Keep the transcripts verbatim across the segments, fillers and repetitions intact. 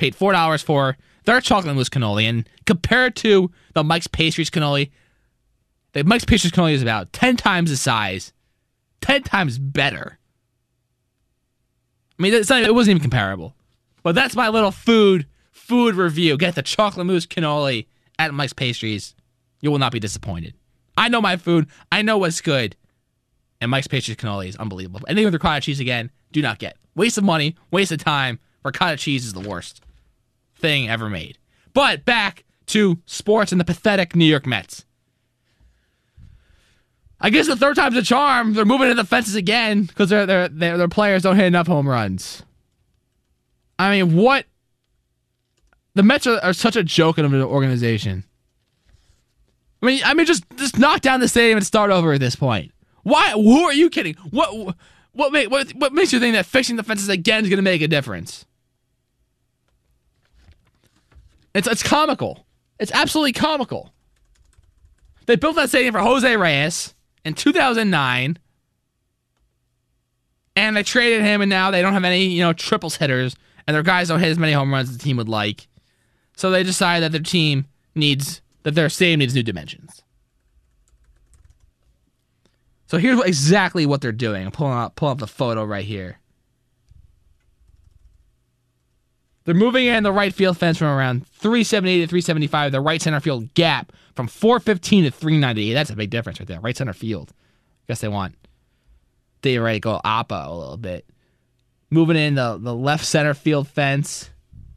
paid four dollars for their chocolate mousse cannoli, and compared to the Mike's Pastries cannoli, the Mike's Pastries cannoli is about ten times the size, ten times better. I mean, it's not, it wasn't even comparable. But that's my little food food review. Get the chocolate mousse cannoli at Mike's Pastries. You will not be disappointed. I know my food. I know what's good. And Mike's Pastries cannoli is unbelievable. Anything with ricotta cheese, again, do not get. Waste of money, waste of time. Ricotta cheese is the worst thing ever made. But back to sports and the pathetic New York Mets. I guess the third time's a charm. They're moving to the fences again because their their their their players don't hit enough home runs. I mean, what? The Mets are, are such a joke of an organization. I mean, I mean, just just knock down the stadium and start over at this point. Why? Who are you kidding? What? What? What, what, what makes you think that fixing the fences again is going to make a difference? It's it's comical. It's absolutely comical. They built that stadium for Jose Reyes in two thousand nine, and they traded him, and now they don't have any, you know, triples hitters, and their guys don't hit as many home runs as the team would like. So they decided that their team needs, that their stadium needs new dimensions. So here's what, exactly what they're doing. I'm pulling up, pulling up the photo right here. They're moving in the right field fence from around three seventy to three seventy-five. The right center field gap from four fifteen to three ninety-eight. That's a big difference right there. Right center field. I guess they want theoretical oppo a little bit. Moving in the, the left center field fence.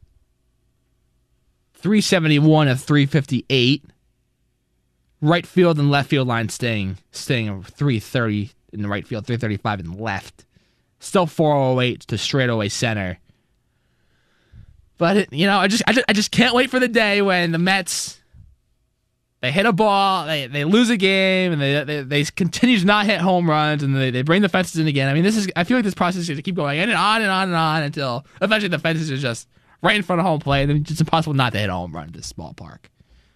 three seventy-one to three fifty-eight. Right field and left field line staying staying three thirty in the right field, three thirty-five in the left. Still four oh eight to straightaway center. But, it, you know, I just, I just I just can't wait for the day when the Mets, they hit a ball, they they lose a game, and they they, they continue to not hit home runs, and they, they bring the fences in again. I mean, this is I feel like this process is going to keep going on and on and on and on until eventually the fences are just right in front of home plate, and it's impossible not to hit a home run at this small park.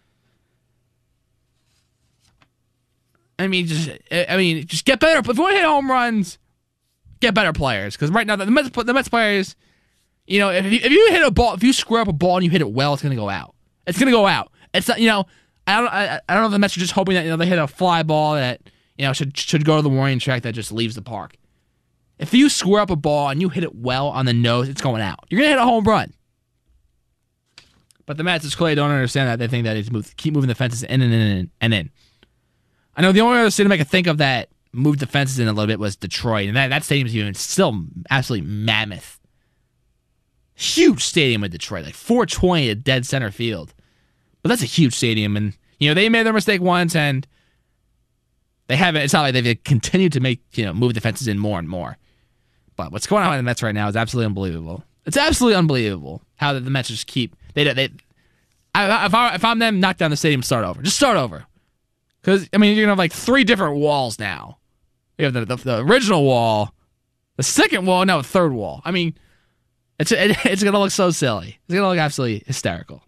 I mean, just I mean, just get better. If you want to hit home runs, get better players, because right now the Mets, the Mets players. You know, if you, if you hit a ball, if you screw up a ball and you hit it well, it's gonna go out. It's gonna go out. It's not, you know, I don't, I, I don't know if the Mets are just hoping that, you know, they hit a fly ball that, you know, should should go to the warning track that just leaves the park. If you screw up a ball and you hit it well on the nose, it's going out. You're gonna hit a home run. But the Mets just clearly don't understand that. They think that it's move, keep moving the fences in and in and in and in. I know the only other stadium I could think of that moved the fences in a little bit was Detroit, and that that stadium's even still absolutely mammoth. Huge stadium in Detroit, like four twenty at dead center field. But that's a huge stadium, and, you know, they made their mistake once, and they haven't, it's not like they've continued to make, you know, move the fences in more and more. But what's going on with the Mets right now is absolutely unbelievable. It's absolutely unbelievable how the Mets just keep, they, they, I, if, I, if I'm them, knock down the stadium, start over. Just start over. Because, I mean, you're going to have like three different walls now. You have the, the, the original wall, the second wall, now a third wall. I mean, It's it, it's going to look so silly. It's going to look absolutely hysterical.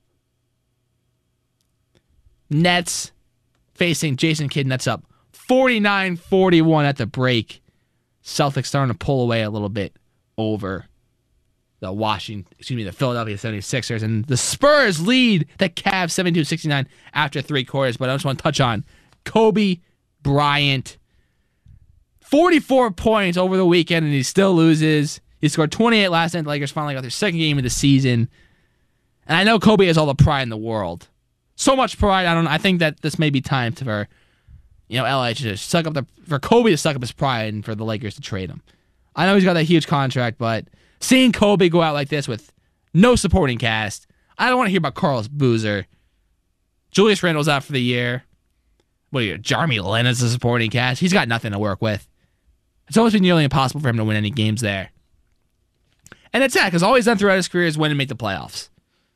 Nets facing Jason Kidd. Nets up forty-nine forty-one at the break. Celtics starting to pull away a little bit over the Washington, excuse me, the Philadelphia seventy-sixers. And the Spurs lead the Cavs seventy-two sixty-nine after three quarters. But I just want to touch on Kobe Bryant. forty-four points over the weekend, and he still loses. He scored twenty-eight last night. The Lakers finally got their second game of the season. And I know Kobe has all the pride in the world. So much pride. I don't. I think that this may be time for, you know, L A to suck up the for Kobe to suck up his pride and for the Lakers to trade him. I know he's got that huge contract, but seeing Kobe go out like this with no supporting cast, I don't want to hear about Carlos Boozer. Julius Randle's out for the year. What are you, Jeremy Lin is a supporting cast? He's got nothing to work with. It's almost been nearly impossible for him to win any games there. And it's sad, because all he's done throughout his career is win and make the playoffs.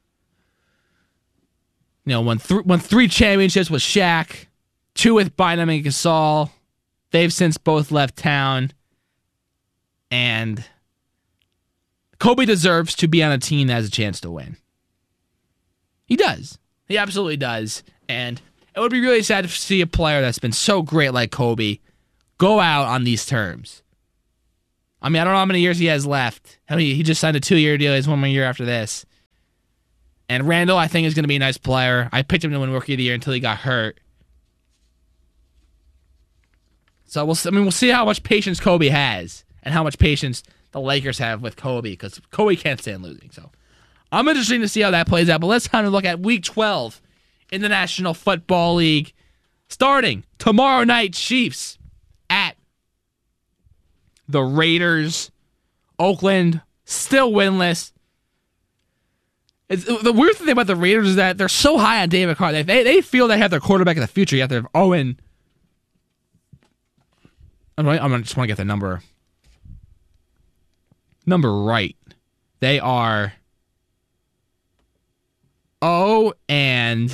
You know, won, th- won three championships with Shaq, two with Bynum and Gasol. They've since both left town. And Kobe deserves to be on a team that has a chance to win. He does. He absolutely does. And it would be really sad to see a player that's been so great like Kobe go out on these terms. I mean, I don't know how many years he has left. I mean, he just signed a two-year deal. He has one more year after this. And Randall, I think, is going to be a nice player. I picked him to win Rookie of the Year until he got hurt. So we'll, I mean, we'll see how much patience Kobe has and how much patience the Lakers have with Kobe, because Kobe can't stand losing. So I'm interested to see how that plays out. But let's kind of look at Week twelve in the National Football League. Starting tomorrow night, Chiefs at the Raiders. Oakland still winless. It's, the weird thing about the Raiders is that they're so high on David Carr. They, they, they feel they have their quarterback of the future. You have to have Owen. I'm, I just want to get the number. Number right. They are oh and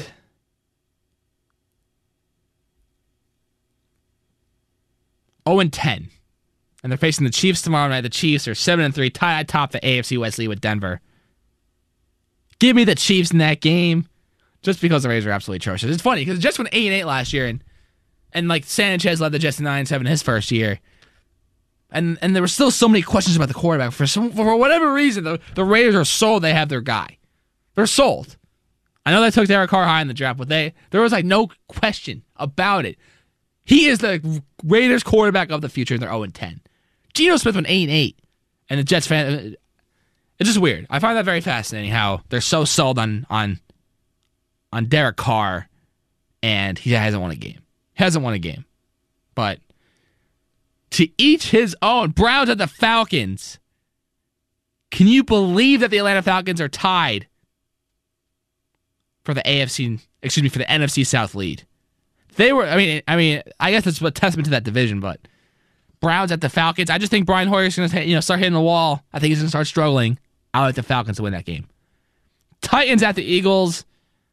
oh and ten. And they're facing the Chiefs tomorrow night. The Chiefs are seven and three, tied atop the A F C West lead with Denver. Give me the Chiefs in that game, just because the Raiders are absolutely atrocious. It's funny because the Jets went eight and eight last year, and and like Sanchez led the Jets to nine and seven his first year, and and there were still so many questions about the quarterback. For some, for whatever reason, the the Raiders are sold. They have their guy. They're sold. I know they took Derek Carr high in the draft, but they there was like no question about it. He is the Raiders quarterback of the future, and they're oh and ten. Geno Smith went eight and eight, and the Jets fan. It's just weird. I find that very fascinating how they're so sold on on on Derek Carr, and he hasn't won a game. He hasn't won a game. But to each his own. Browns at the Falcons. Can you believe that the Atlanta Falcons are tied for the A F C, excuse me, for the N F C South lead? They were, I mean, I mean, I guess it's a testament to that division, but Browns at the Falcons. I just think Brian Hoyer's going to, you know, start hitting the wall. I think he's going to start struggling. I like the Falcons to win that game. Titans at the Eagles.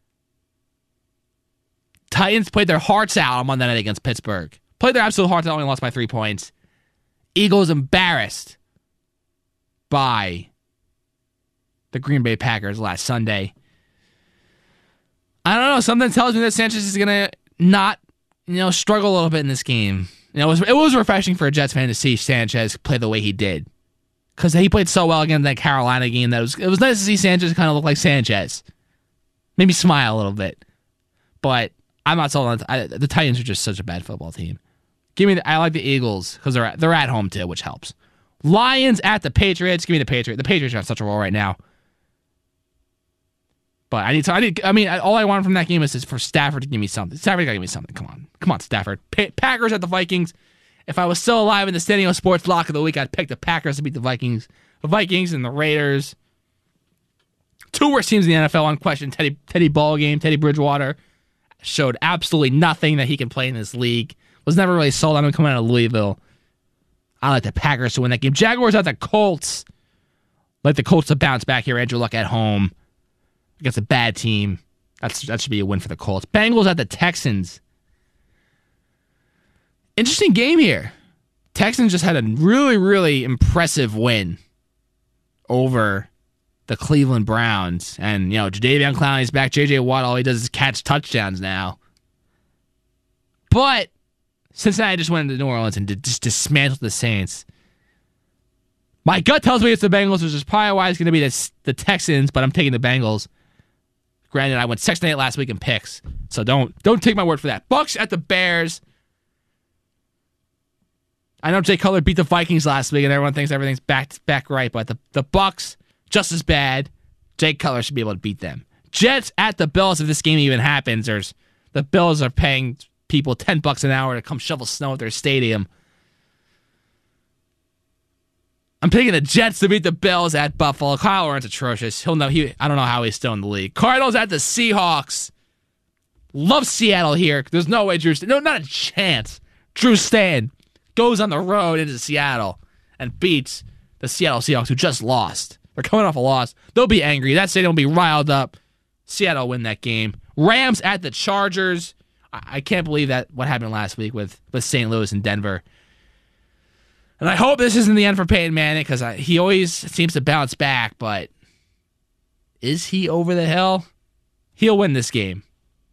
Titans played their hearts out on Monday night against Pittsburgh. Played their absolute hearts out, only lost by three points. Eagles embarrassed by the Green Bay Packers last Sunday. I don't know. Something tells me that Sanchez is going to not, you know, struggle a little bit in this game. You know, it was, it was refreshing for a Jets fan to see Sanchez play the way he did, because he played so well against that Carolina game that it was, it was nice to see Sanchez kind of look like Sanchez. Maybe smile a little bit. But I'm not sold on I, the Titans are just such a bad football team. Give me the, I like the Eagles because they're, they're at home too, which helps. Lions at the Patriots. Give me the Patriots. The Patriots are on such a roll right now. But I need to, I need, I mean, all I want from that game is, is for Stafford to give me something. Stafford got to give me something. Come on. Come on, Stafford. Pa- Packers at the Vikings. If I was still alive in the Standing Sports Lock of the Week, I'd pick the Packers to beat the Vikings. The Vikings and the Raiders. Two worst teams in the N F L, unquestioned. Teddy, Teddy Ballgame, Teddy Bridgewater showed absolutely nothing that he can play in this league. Was never really sold on him coming out of Louisville. I like the Packers to win that game. Jaguars at the Colts. Like the Colts to bounce back here. Andrew Luck at home against a bad team. That's that should be a win for the Colts. Bengals at the Texans. Interesting game here. Texans just had a really, really impressive win over the Cleveland Browns. And, you know, Jadeveon Clowney's back. J J Watt, all he does is catch touchdowns now. But Cincinnati just went into New Orleans and did, just dismantled the Saints. My gut tells me it's the Bengals, which is probably why it's going to be the, the Texans, but I'm taking the Bengals. Granted, I went six and eight last week in picks, so don't don't take my word for that. Bucks at the Bears. I know Jay Cutler beat the Vikings last week, and everyone thinks everything's back back right, but the, the Bucks, just as bad. Jay Cutler should be able to beat them. Jets at the Bills, if this game even happens. There's the Bills are paying people ten bucks an hour to come shovel snow at their stadium. I'm picking the Jets to beat the Bills at Buffalo. Kyle Orton's atrocious. He'll know he. I don't know how he's still in the league. Cardinals at the Seahawks. Love Seattle here. There's no way Drew. No, not a chance. Drew Stan goes on the road into Seattle and beats the Seattle Seahawks, who just lost. They're coming off a loss. They'll be angry. That stadium will be riled up. Seattle win that game. Rams at the Chargers. I, I can't believe that what happened last week with with Saint Louis and Denver. And I hope this isn't the end for Peyton Manning, because he always seems to bounce back, but is he over the hill? He'll win this game.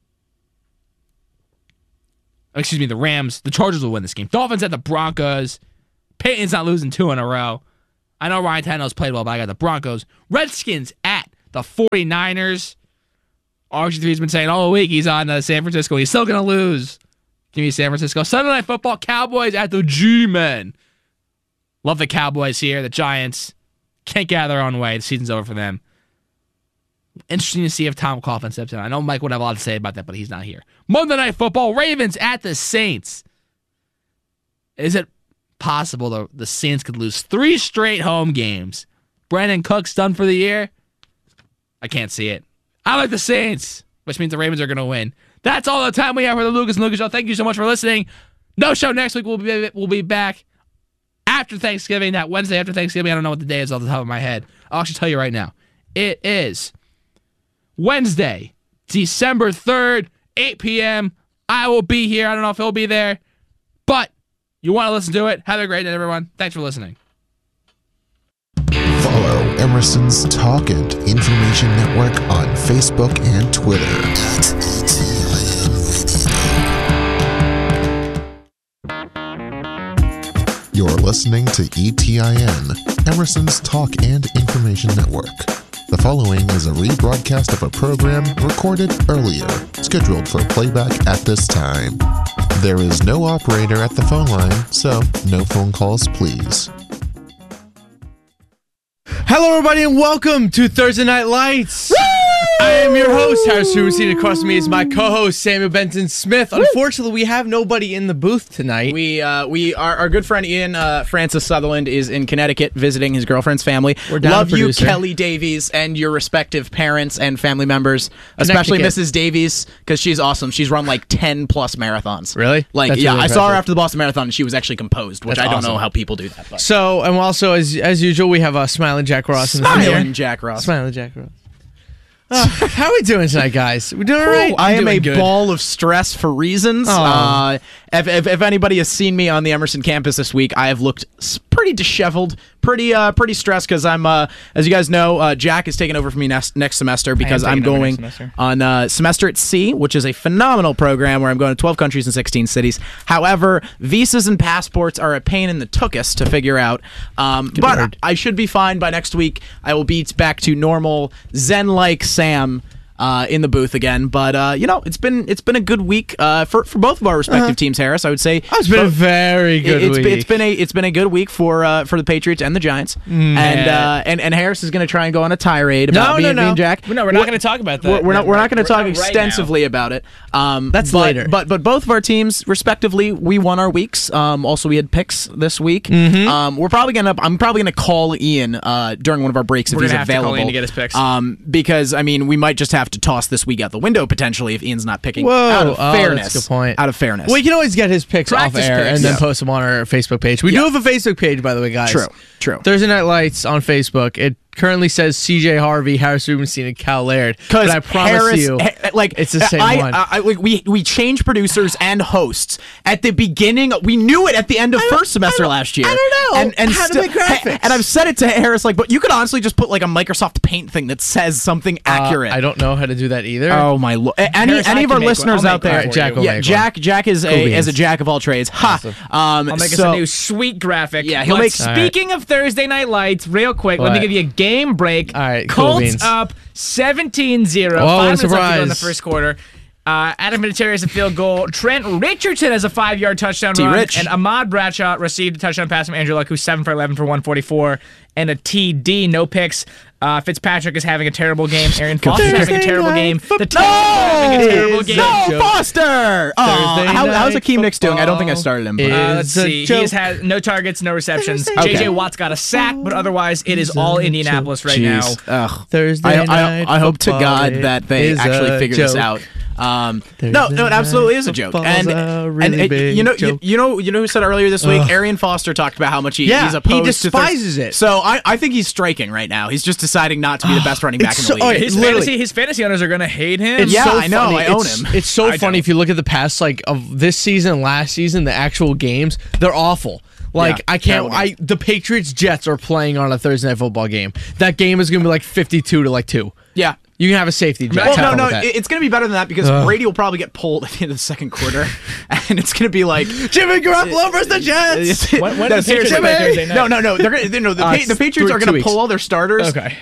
Excuse me, the Rams, the Chargers will win this game. Dolphins at the Broncos. Peyton's not losing two in a row. I know Ryan Tannehill's played well, but I got the Broncos. Redskins at the 49ers. R G three's been saying all week he's on uh, San Francisco. He's still going to lose. Give me San Francisco. Sunday Night Football, Cowboys at the G-Men. Love the Cowboys here. The Giants can't get out of their own way. The season's over for them. Interesting to see if Tom Coughlin steps in. I know Mike would have a lot to say about that, but he's not here. Monday Night Football, Ravens at the Saints. Is it possible the, the Saints could lose three straight home games? Brandon Cooks done for the year? I can't see it. I like the Saints, which means the Ravens are going to win. That's all the time we have for the Lucas and Lucas Show. Thank you so much for listening. No show next week. We'll be, we'll be back after Thanksgiving, that Wednesday after Thanksgiving. I don't know what the day is off the top of my head. I'll actually tell you right now. It is Wednesday, December third, eight p.m. I will be here. I don't know if he'll be there, but you want to listen to it. Have a great day, everyone. Thanks for listening. Follow Emerson's Talk and Information Network on Facebook and Twitter. You're listening to E T I N, Emerson's Talk and Information Network. The following is a rebroadcast of a program recorded earlier, scheduled for playback at this time. There is no operator at the phone line, so no phone calls, please. Hello, everybody, and welcome to Thursday Night Lights. Woo! I am your host, Harris Rubenstein. Across from me is my co-host, Samuel Benson Smith. Woo! Unfortunately, we have nobody in the booth tonight. We, uh, we, our, our good friend Ian uh, Francis Sutherland is in Connecticut visiting his girlfriend's family. We're down Love a you, producer. Kelly Davies, and your respective parents and family members, especially Missus Davies, because she's awesome. She's run like ten plus marathons. Really? Like, That's yeah, really I saw her impressive. after the Boston Marathon, and she was actually composed, which That's I don't awesome. know how people do that. But. So, and also, as as usual, we have uh, Smiling Jack Ross in the Smiling here. Jack Ross. Smiling Jack Ross. Uh, how are we doing tonight, guys? We doing all right? I am a doing good. ball of stress for reasons. Oh. Uh, if, if, if anybody has seen me on the Emerson campus this week, I have looked s- pretty disheveled, pretty uh, pretty stressed because I'm, uh, as you guys know, uh, Jack is taking over for me next, next semester because I'm taking over going next semester. on uh, Semester at Sea, which is a phenomenal program where I'm going to twelve countries and sixteen cities. However, visas and passports are a pain in the tuchus to figure out. Um, but word. I should be fine by next week. I will be back to normal Zen-like Sam. Uh, in the booth again, but uh, you know it's been it's been a good week uh, for for both of our respective Uh-huh. teams. Harris, I would say Oh, it's been a very good it's week. Been, it's been a it's been a good week for uh, for the Patriots and the Giants, and uh, and and Harris is going to try and go on a tirade about No, me, no, and no. me and Jack. No, we're not going to talk about that. We're, we're not. We're not going to talk We're not right extensively about it. Um, That's but, later. But but both of our teams, respectively, we won our weeks. Um, also, we had picks this week. Mm-hmm. Um, we're probably gonna. I'm probably gonna call Ian uh, during one of our breaks if We're he's gonna have to call available Ian to get his picks. Um, because I mean, we might just have to toss this week out the window potentially if Ian's not picking. Whoa. Out of Oh, fairness, that's a good point. Out of fairness. We can always get his picks Practice off air picks. and then Yeah. post them on our Facebook page. We Yeah. do have a Facebook page, by the way, guys. True, true. Thursday Night Lights on Facebook. It currently says C J Harvey, Harris Rubenstein, and Cal Laird. But Because I promise Harris, you, ha- like it's the same I, one. I, I, like we we changed producers and hosts at the beginning. We knew it at the end of first semester last year. I don't know. And, and How to still- make graphics. And I've said it to Harris, like, but you could honestly just put like a Microsoft Paint thing that says something Uh, accurate. I don't know how to do that either. Oh my lord! Any Harris, any I of can our make one. listeners I'll out make there? one for Jack you. will yeah, make Jack. Jack is Cool a beans. as a jack of all trades. Ha. Awesome. Um, I'll make so, us a new sweet graphic. Yeah, he'll But make- Speaking of Thursday Night Lights, real quick, let me What? give you a game break. All right, cool Colts beans. up seventeen zero. Oh, Five what a minutes left to go in the surprise. first quarter. Uh, Adam Vinatieri has a field goal. Trent Richardson has a five-yard touchdown run. T-Rich. And Ahmad Bradshaw received a touchdown pass from Andrew Luck, who's seven for eleven for one forty-four and a T D. No picks. Uh, Fitzpatrick is having a terrible game. Aaron Foster is having a terrible game. The Titans are having a terrible game. No, Joke. Foster. Oh, Thursday how, how's night Akeem Nicks doing? I don't think I football started him. but- is- Uh, let's a see. He joke. has had no targets, no receptions. Thursday J J Okay. Watt's got a sack, but otherwise it is all Indianapolis right now. Jeez. Ugh. Thursday I, I, night I hope to football God that they is actually a figure this joke. out. Um, Thursday no, no, it absolutely night is a joke. football's And, a really and uh, big you know, you, joke. you know, you know who said it earlier this week? Ugh. Arian Foster talked about how much he, Yeah, he's he opposed to despises Thurs- it. So I, I think he's striking right now. He's just deciding not to be the best running back It's in the so- league. oh, His Literally. fantasy, his fantasy owners are going to hate him. It's Yeah, so I know, funny. I own it's, him. It's so I funny don't. if you look at the past, like of this season, last season, the actual games, they're awful. Like Yeah, I can't. terrible I the Patriots Jets are playing on a Thursday night football game. That game is gonna be like fifty-two to like two. yeah. You can have a safety. Jack. Well, Have no, fun no, with that. it- it's going to be better than that because Ugh. Brady will probably get pulled at the end of the second quarter, and it's going to be like Jimmy Garoppolo versus the Jets. When- when No, does the Patriots seriously. play Thursday night? No, no, no. They're gonna, no, the, Uh, Pa- it's the Patriots three- are two going to weeks. pull all their starters. Okay.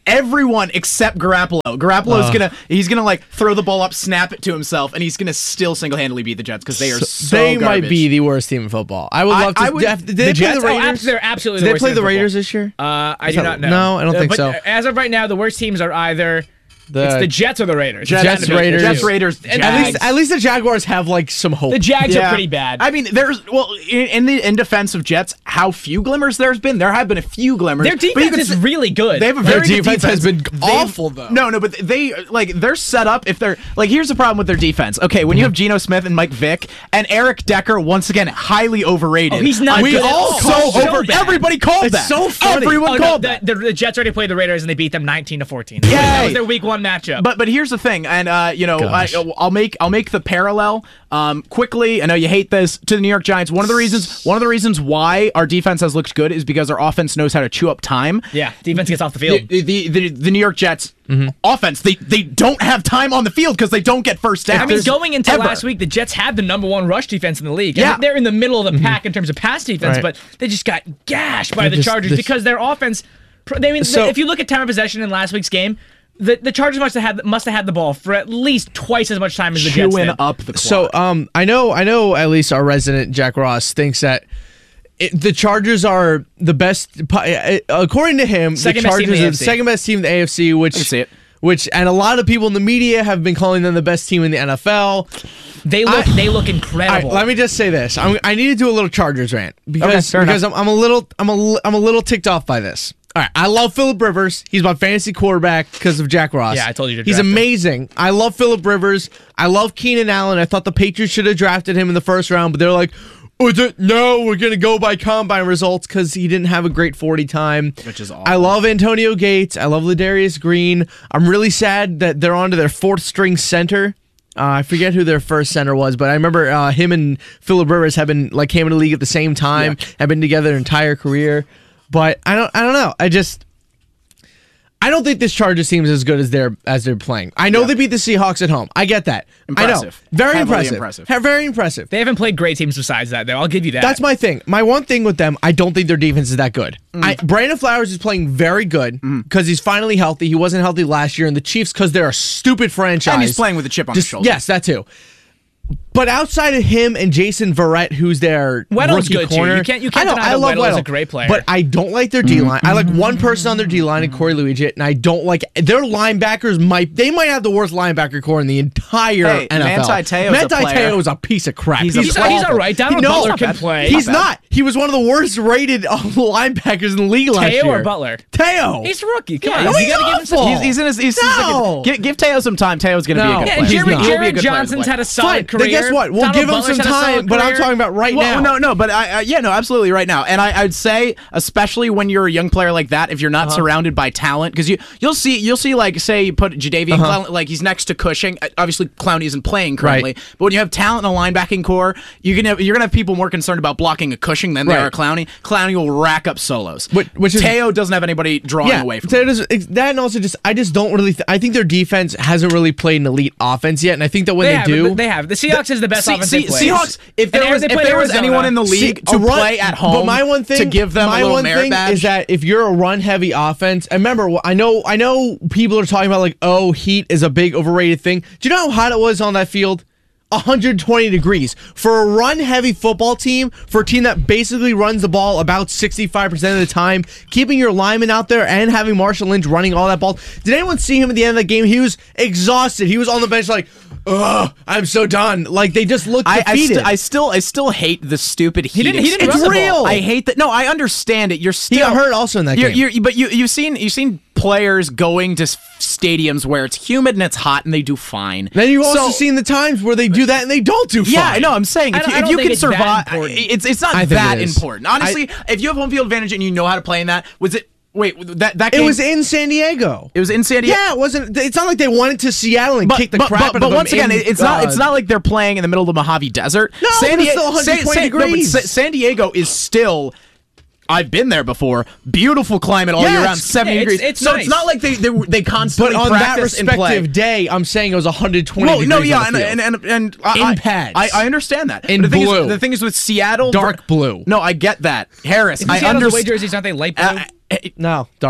everyone except Garoppolo. Garoppolo's uh, gonna he's gonna like throw the ball up, snap it to himself, and he's gonna still single-handedly beat the Jets because they are so, so They garbage. might be the worst team in football. I would love I, to. I would, did they the play Jets? the Raiders? Oh, ab- they're absolutely. Did the they worst play team the in Raiders football. this year? Uh, I Is do that- not know. no, I don't Uh, think but so. As of right now, the worst teams are either The- it's the Jets or the Raiders. Jets, It's gotta be Raiders. the two. Jets, Raiders, And At Jags. least, at least the Jaguars have like some hope. the Jags Yeah. are pretty bad. I mean, there's well in, in the in defense of Jets, how few glimmers there's been. There have been a few glimmers. Their but you defense can is say- really good. They have a Their very good defense has been They've- awful, though. No, no, but they like they're set up. If they're like, here's the problem with their defense. Okay, when you have Geno Smith and Mike Vick and Eric Decker, once again highly overrated. Oh, he's not We good at all all. so So over. bad. Everybody called It's that. so funny. Everyone Oh, no, called the, that. the, the Jets already played the Raiders and they beat them nineteen to fourteen. Yay. That was their week one matchup. But but here's the thing, and uh, you know, I, Gosh. I'll make I'll make the parallel um, quickly. I know you hate this to the New York Giants. One of the reasons one of the reasons why our defense has looked good is because our offense knows how to chew up time. yeah, defense gets off the field. The the, the, the New York Jets offense, they they don't have time on the field because they don't get first downs. I mean, going into Ever. last week, the Jets had the number one rush defense in the league. Yeah. And they're in the middle of the pack in terms of pass defense, Right. but they just got gashed by They're the just- Chargers this- because their offense. I mean, So- if you look at time of possession in last week's game, the, the Chargers must have had must have had the ball for at least twice as much time as the Jets chewing did. up the clock. So, um, I know, I know. At least our resident Jack Ross thinks that it, the Chargers are the best. uh, According to him, Second the best team in Chargers the are A the F C. second best team in the A F C. Which, I can see it. which, and a lot of people in the media have been calling them the best team in the N F L. They look I- they look All right, incredible. let me just say this: I'm, I need to do a little Chargers rant because fair because I'm, I'm a little I'm a li- I'm a little ticked off by this. All right, I love Phillip Rivers. He's my fantasy quarterback because of Jack Ross. Yeah, I told you to He's draft him. amazing. I love Phillip Rivers. I love Keenan Allen. I thought the Patriots should have drafted him in the first round, but they're like, oh, is it- no, we're gonna go by combine results because he didn't have a great forty time. Which is awful. I love Antonio Gates. I love Ladarius Green. I'm really sad that they're on to their fourth string center. Uh, I forget who their first center was, but I remember uh, him and Phillip Rivers have been like came into the league at the same time, have been together their entire career. But I don't, I don't know. I just, I don't think this Chargers team is as good as they're as they're playing. I know Yeah. they beat the Seahawks at home. I get that. I know, Impressive. very Heavily impressive. impressive. Ha- Very impressive. they haven't played great teams besides that, though. I'll give you that. That's my thing. My one thing with them, I don't think their defense is that good. Mm. I, Brandon Flowers is playing very good because he's finally healthy. He wasn't healthy last year, and the Chiefs, because they're a stupid franchise. And he's playing with a chip on his Just- shoulder. Yes, that too. But outside of him and Jason Verrett, who's their Weddle's rookie good, too. corner, You can't- you can't I know, deny I that love Weddle is a Weddle, great player. But I don't like their D line. I like one person on their D line, and Corey Luigi, and I don't like their linebackers. Might they might have the worst linebacker core in the entire Hey, N F L. Manti Te'o's a Manti player. Te'o is a piece of crap. He's a He's, player. he's awful. all right. Donald No, Butler not can bad. play. He's Not bad. not. He was one of the worst rated uh, linebackers in the league last Teo year. or Butler? Teo. He's a rookie. Come Yeah, on. no, you he's gotta give him some. awful. He's, he's in his. He's, he's No. like a, give, give Teo some time. Teo's going to No. be a good Yeah, player. and He's Jerry, not. He'll be a Jared good player to Johnson's play. had a solid Fine. career. Then guess what? We'll Donald give him Butler's some had a solid time. But I'm career. talking about right Well, now. no, no, but I, I, yeah, no, absolutely, right now, and I, I'd say, especially when you're a young player like that, if you're not surrounded by talent, because you, you'll see, you'll see, like, say, you put Jadeveon Clowney, like he's next to Cushing. Uh, Obviously, Clowney isn't playing currently, Right. but when you have talent in a linebacking core, you're gonna, you're gonna have people more concerned about blocking a Cushing than they Right. are a Clowney. Clowney will rack up solos. Which- which is- Teo doesn't have anybody drawing Yeah, away from that, him. is, ex- that and also just I just don't really. Th- I think their defense hasn't really played an elite offense yet, and I think that when They they, have, do, but they have. The Seahawks is the best See- offense see- they play. Seahawks, if there And was, they if played there was Arizona. anyone in the See, league a to run- play at home, But my one thing to give them my a little one merit thing badge, is that if you're a run heavy offense, and remember, wh- I know, I know people are talking about like, oh, heat is a big overrated thing. Do you know how hot it was on that field? one hundred twenty degrees for a run heavy football team, for a team that basically runs the ball about sixty-five percent of the time, keeping your linemen out there and having Marshall Lynch running all that ball. Did anyone see him at the end of the game? He was exhausted. He was on the bench like, ugh, I'm so done. Like they just looked I, I, defeated. st- I still I still hate the stupid heat. didn't- he didn't It's run the ball. real. I hate that. No, I understand it. You're still he got hurt also in that you're, game. You're, but you you've seen you've seen players going to s- stadiums where it's humid and it's hot and they do fine. Then you've also So- seen the times where they do that and they don't do fine. Yeah, I know. I'm saying I if don't- you, I if don't you think can it's that survive, important. it's it's not I think that it is. important. Honestly, if you have home field advantage and you know how to play in that, was it? Wait, that that It game, was in San Diego. it was in San Diego. Yeah, it wasn't. It's not like they went into Seattle and But, kicked the but, crap but, out but of once them again, in, it's not uh, it's not like they're playing in the middle of the Mojave Desert. No, but it's still one hundred twenty no, but degrees. Sa- San Diego is still. I've been there before. Beautiful climate all Yeah, year round, it's- seventy it's- degrees. it's so nice. it's not like they they, they But constantly on that practice and play. respective day, I'm saying it was one hundred twenty Well, degrees. no, yeah, on and the field. and and, and I, In I- pads. I, I understand that. In But the thing blue. Is, the thing is with Seattle, Dark blue. No, I get that, Harris. Isn't I Seattle's away understand. jerseys, aren't they light blue? Uh, no, dark.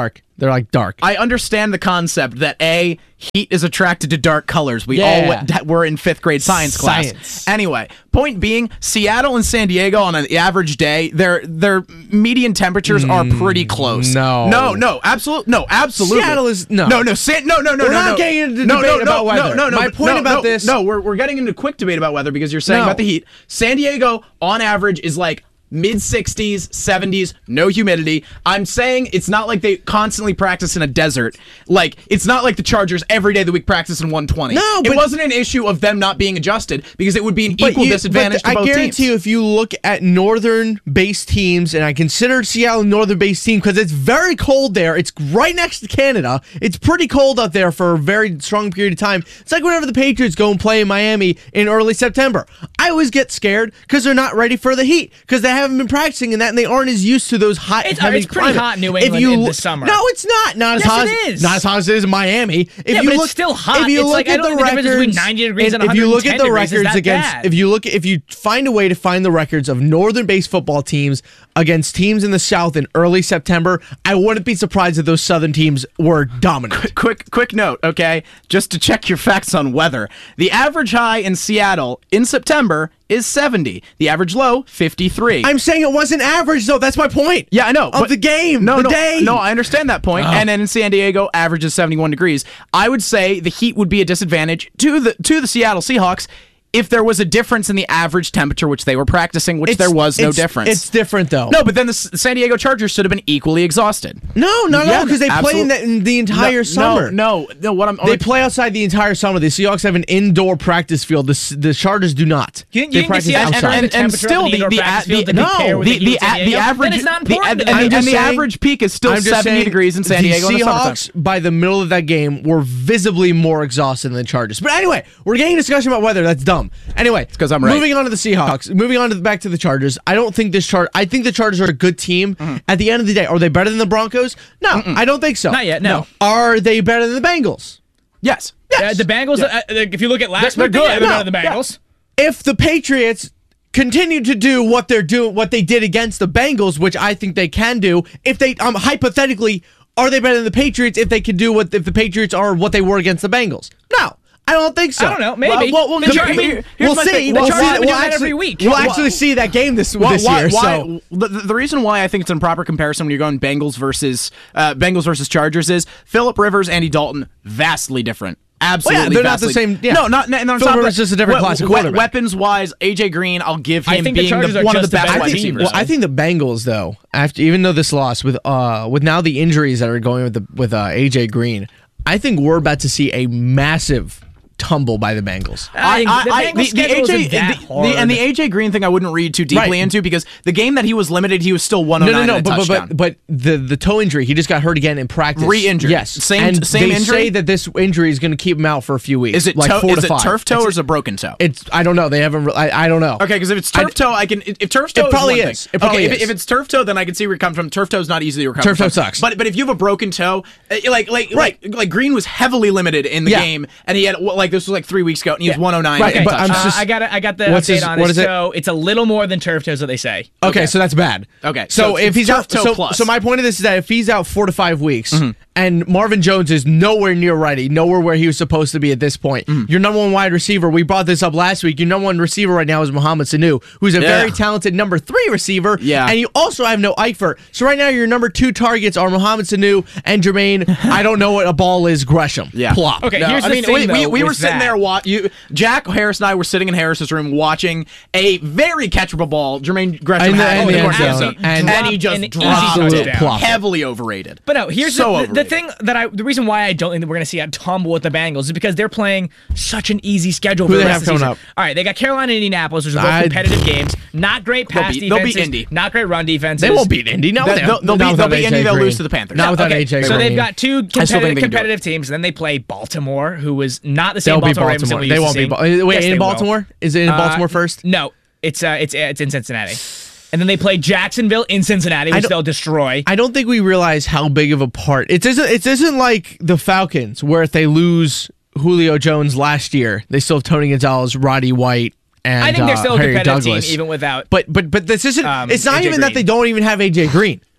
They're like dark. I understand the concept that A, heat is attracted to dark colors. We Yeah. all went, that were in fifth grade science, Science. class. Anyway, point being, Seattle and San Diego on an average day, their their median temperatures are pretty close. no. no, no, absolutely, no, absolutely. Seattle is- no. no, no, San, no, no, no. We're no, not no. getting into no, debate no, no, about weather. No, no, no. My but- point no, about no, this- No, we're we're getting into a quick debate about weather because you're saying No. about the heat. San Diego on average is like mid sixties, seventies, no humidity. I'm saying it's not like they constantly practice in a desert. Like, it's not like the Chargers every day of the week practice in one twenty. No, it but- wasn't an issue of them not being adjusted because it would be an But equal you- disadvantage but to both I guarantee teams. you, if you look at northern-based teams, and I consider Seattle a northern-based team because it's very cold there. It's right next to Canada. It's pretty cold out there for a very strong period of time. It's like whenever the Patriots go and play in Miami in early September. I always get scared because they're not ready for the heat because they haven't been practicing in that, and they aren't as used to those hot, It's- heavy it's pretty climate. hot in New If England you in the look- summer. No, it's not. Not as Yes, hot. it as, is. Not as hot as it is in Miami. If Yeah, you but look, it's still hot. If you It's look like, I at don't the think the difference between records, ninety degrees and if you look at the one hundred ten degrees is records that against, bad. if you look, if you find a way to find the records of northern-based football teams against teams in the South in early September, I wouldn't be surprised if those Southern teams were dominant. Quick, quick note, okay? Just to check your facts on weather. The average high in Seattle in September is seventy. The average low, fifty-three. I'm saying it wasn't average, though. That's my point. Yeah, I know. Of but- the game, no, the no, day. No, I understand that point. And then in San Diego, average is seventy-one degrees. I would say the heat would be a disadvantage to the to the Seattle Seahawks if there was a difference in the average temperature which they were practicing, which there was no it's- difference. It's different, though. no, but then the S- San Diego Chargers should have been equally exhausted. no, not at Yeah, all, because they play absolute- in the, in the entire no, summer. No, no, no. What I'm They play outside the entire summer. The Seahawks have an indoor practice field. The, S- the Chargers do not. You think- they you think practice the Seahawks outside. are- and, the and temperature still of the the indoor the, practice the, field to the, compare with the, the the, heat in San the Diego? average Then it's not the, important and, to and, them. I'm just and the saying- average peak is still I'm just seventy saying degrees in San Diego The in the summertime. Seahawks, by the middle of that game, were visibly more exhausted than the Chargers. But anyway, we're getting a discussion about weather. That's dumb. Anyway, it's 'cause I'm right. Moving on to the Seahawks. Moving on to the, back to the Chargers. I don't think this chart. I think the Chargers are a good team. Mm-hmm. At the end of the day, are they better than the Broncos? No, I don't think so. Not yet, no. Are they better than the Bengals? Yes. Uh, the Bengals, uh, if you look at last They're week, good. they're better No, than the yeah. Bengals. If the Patriots continue to do what they're doing, what they did against the Bengals, which I think they can do, if they um hypothetically, are they better than the Patriots if they could do what if the Patriots are what they were against the Bengals? No, I don't think so. I don't know. Maybe. Well, well, The well, Char- I mean, here's we'll my see. thing. We'll The see. Chargers do We'll that actually, every week. we'll Why- actually see that game this Why, this why, year. why- So the, the reason why I think it's an improper comparison when you're going Bengals versus uh, Bengals versus Chargers is Phillip Rivers, Andy Dalton, vastly different. Absolutely, Well, yeah, they're not the vastly- same- yeah. No, not. No, no, Phillip Rivers is just a different class of quarterback. Weapons wise, A J Green, I'll give I him think the being Chargers the, are one of the just the best better wide I think, team, receivers. well, I think the Bengals, though, after even though this loss with uh with now the injuries that are going with the with uh, A J Green, I think we're about to see a massive tumble by the Bengals. I think the Bengals schedule isn't that the, hard. the, and the A J Green thing I wouldn't read too deeply Right. into because the game that he was limited, he was still one oh No, nine no, no, and a but, but touchdown. but but the the toe injury, he just got hurt again in practice. Re-injured. Yes, Same- and same they injury? say that this injury is going to keep him out for a few weeks. is it like toe, four is to it five. turf toe It's- or is it broken toe? It's I don't know. They haven't. re- I, I don't know. Okay, because if it's I- turf toe, I can. If turf toe, It probably is. One is. thing. It probably okay, is. If, if it's turf toe, then I can see where you're coming from. Turf toe is not easy to recover. Turf toe from. sucks. But but if you have a broken toe, uh, like like Right. like like Green was heavily limited in the Yeah. game, and he had well, like this was like three weeks ago, and he was Yeah. one oh nine. Right, and a but I'm touchdown. Uh, just- I got I got the What's update his- on what it. is it? So it's a little more than turf toes, what they say. Okay, Okay. so that's bad. Okay, so, so if it's he's turf out, toe so, plus. so my point of this is that if he's out four to five weeks, Mm-hmm. and Marvin Jones is nowhere near ready, nowhere where he was supposed to be at this point, Mm-hmm. your number one wide receiver, we brought this up last week. Your number one receiver right now is Mohamed Sanu, who's a Yeah. very talented number three receiver. Yeah. and you also have no Eifert. So right now your number two targets are Mohamed Sanu and Jermaine. I don't know what a ball is. Gresham. Yeah. Plop. Okay, No, here's I the mean, thing, we, we, though, we were with sitting that. there. Wa- you, Jack Harris and I were sitting in Harris's room watching a very catchable ball. Jermaine Gresham In the- had in on the the end corner, zone. and, And- he just An easy dropped it. touchdown. Plop. Heavily overrated. But no, here's So the, the, the overrated. thing that I, the reason why I don't think that we're going to see a tumble with the Bengals is because they're playing such an easy schedule Who for the they rest have of the coming season. up? All right, they got Carolina and Indianapolis, which are both I- competitive games. Not great They'll pass beat- they'll beat defenses. Indy. Not great run defenses. They won't beat Indy. No, They'll- they- they'll- they'll not beat- without they'll beat A J Indy, they'll Green. lose to the Panthers. Not without Okay, A J so they've Green. got two I still think competitive, they can do it. competitive teams, and then they play Baltimore, who was not the same They'll be Baltimore Ravens that Baltimore. we They used won't to be. see. Ba- Wait, Yes, they in will. Baltimore? Is it in Uh, Baltimore first? No, it's uh, it's it's in Cincinnati, and then they play Jacksonville in Cincinnati, which don't- they'll destroy. I don't think we realize how big of a part it isn't. It isn't like the Falcons, where if they lose Julio Jones last year, they still have Tony Gonzalez, Roddy White, and I think they're uh, still a Harry competitive Douglas. team, even without. But but but this isn't. Um, it's not A J even that Green. they don't even have A J Green.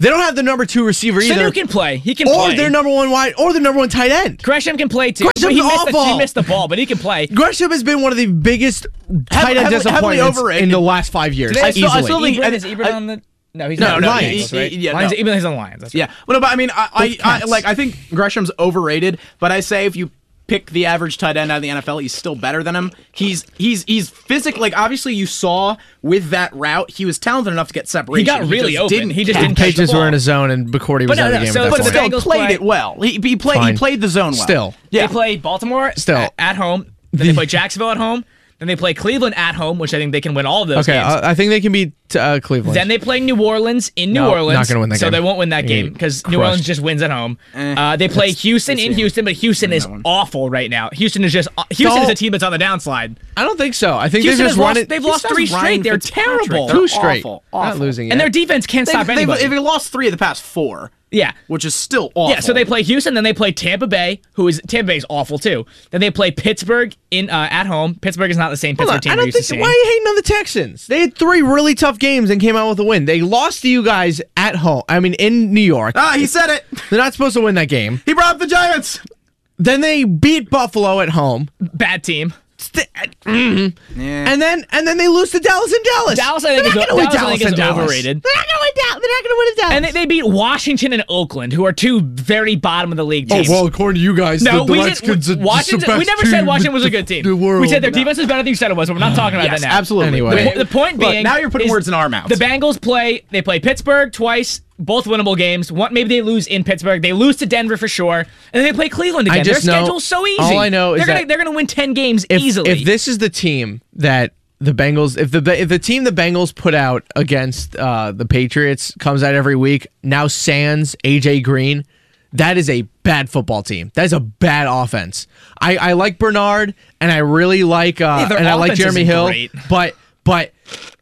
They don't have the number two receiver either. Sanu can play. He can or play. their number one wide, or their number one tight end. Gresham can play too. Gresham's he, missed the, awful. he missed the ball, but he can play. Gresham has been one of the biggest tight end heavily- disappointments heavily overrated. in the last five years. Today, I still- I easily. still think- Ebron, I- is Ebron I- on the? No, he's No, not. no, on the Lions. Bengals, right? He- yeah, Lions, no. Ebron is on the Lions. That's right. Yeah, well, no, but I mean, I, I, I Cats. like. I think Gresham's overrated, but I say if you pick the average tight end out of the N F L, he's still better than him. He's he's he's physical. Like obviously, you saw with that route, he was talented enough to get separation. He got really just open. Didn't He just catch. didn't catch the Patriots ball. were in a zone, and McCourty was But no, out of no, the game so- at that but But point. the still Bengals played play- it well. He, he played. Fine. He played the zone well. Still. yeah. They play Baltimore Still. at, at home. Then they play Jacksonville at home. Then they play Cleveland at home, which I think they can win all of those Okay, games. I, I think they can beat uh, Cleveland. Then they play New Orleans in New No, Orleans. not gonna win that so game. they won't win that They game get because New crushed. Orleans just wins at home. Uh, they play Houston in Houston, but Houston is awful right now. Houston is just Houston is Don't- a team that's on the downslide. I don't think so. I think Houston they has just lost, run it. they've lost three Ryan straight. They're Fitzpatrick. terrible. They're two straight. awful, Not awful. losing yet. And their defense can't They've, stop they've, anybody. they've lost three of the past four, yeah. which is still awful. Yeah, so they play Houston, then they play Tampa Bay, who is Tampa Bay's awful too. Then they play Pittsburgh in uh, at home. Pittsburgh is not the same Hold Pittsburgh on, team I we're don't used to think. seeing. Why are you hating on the Texans? They had three really tough games and came out with a win. They lost to you guys at home. I mean, in New York. Ah, he said it. They're not supposed to win that game. He brought up the Giants. Then they beat Buffalo at home. Bad team. St- mm. Yeah. And then and then they lose to Dallas and Dallas. Dallas, I think, They're is, not gonna win Dallas, I Dallas think is and Dallas. overrated. They're not going to win Dallas. They're not going to win in Dallas. And they, they beat Washington and Oakland, who are two very bottom of the league teams. according to you guys, No, we did, Washington. We never said Washington was a good team. We said their defense is better than you said it was, but we're not talking about Yes, that now. absolutely. Anyway. The, po- the point Look, being, now you're putting is words in our mouths. The Bengals play. They play Pittsburgh twice, both winnable games. One, maybe they lose in Pittsburgh. They lose to Denver for sure, and then they play Cleveland again. I just Their know- schedule's so easy. all I know is they're gonna that they're gonna win ten games if, easily. If this is the team that the Bengals, if the if the team the Bengals put out against uh, the Patriots comes out every week, now sans A J Green, that is a bad football team. That is a bad offense. I, I like Bernard and I really like uh, Yeah, their and I like offense Jeremy isn't Hill, great. but but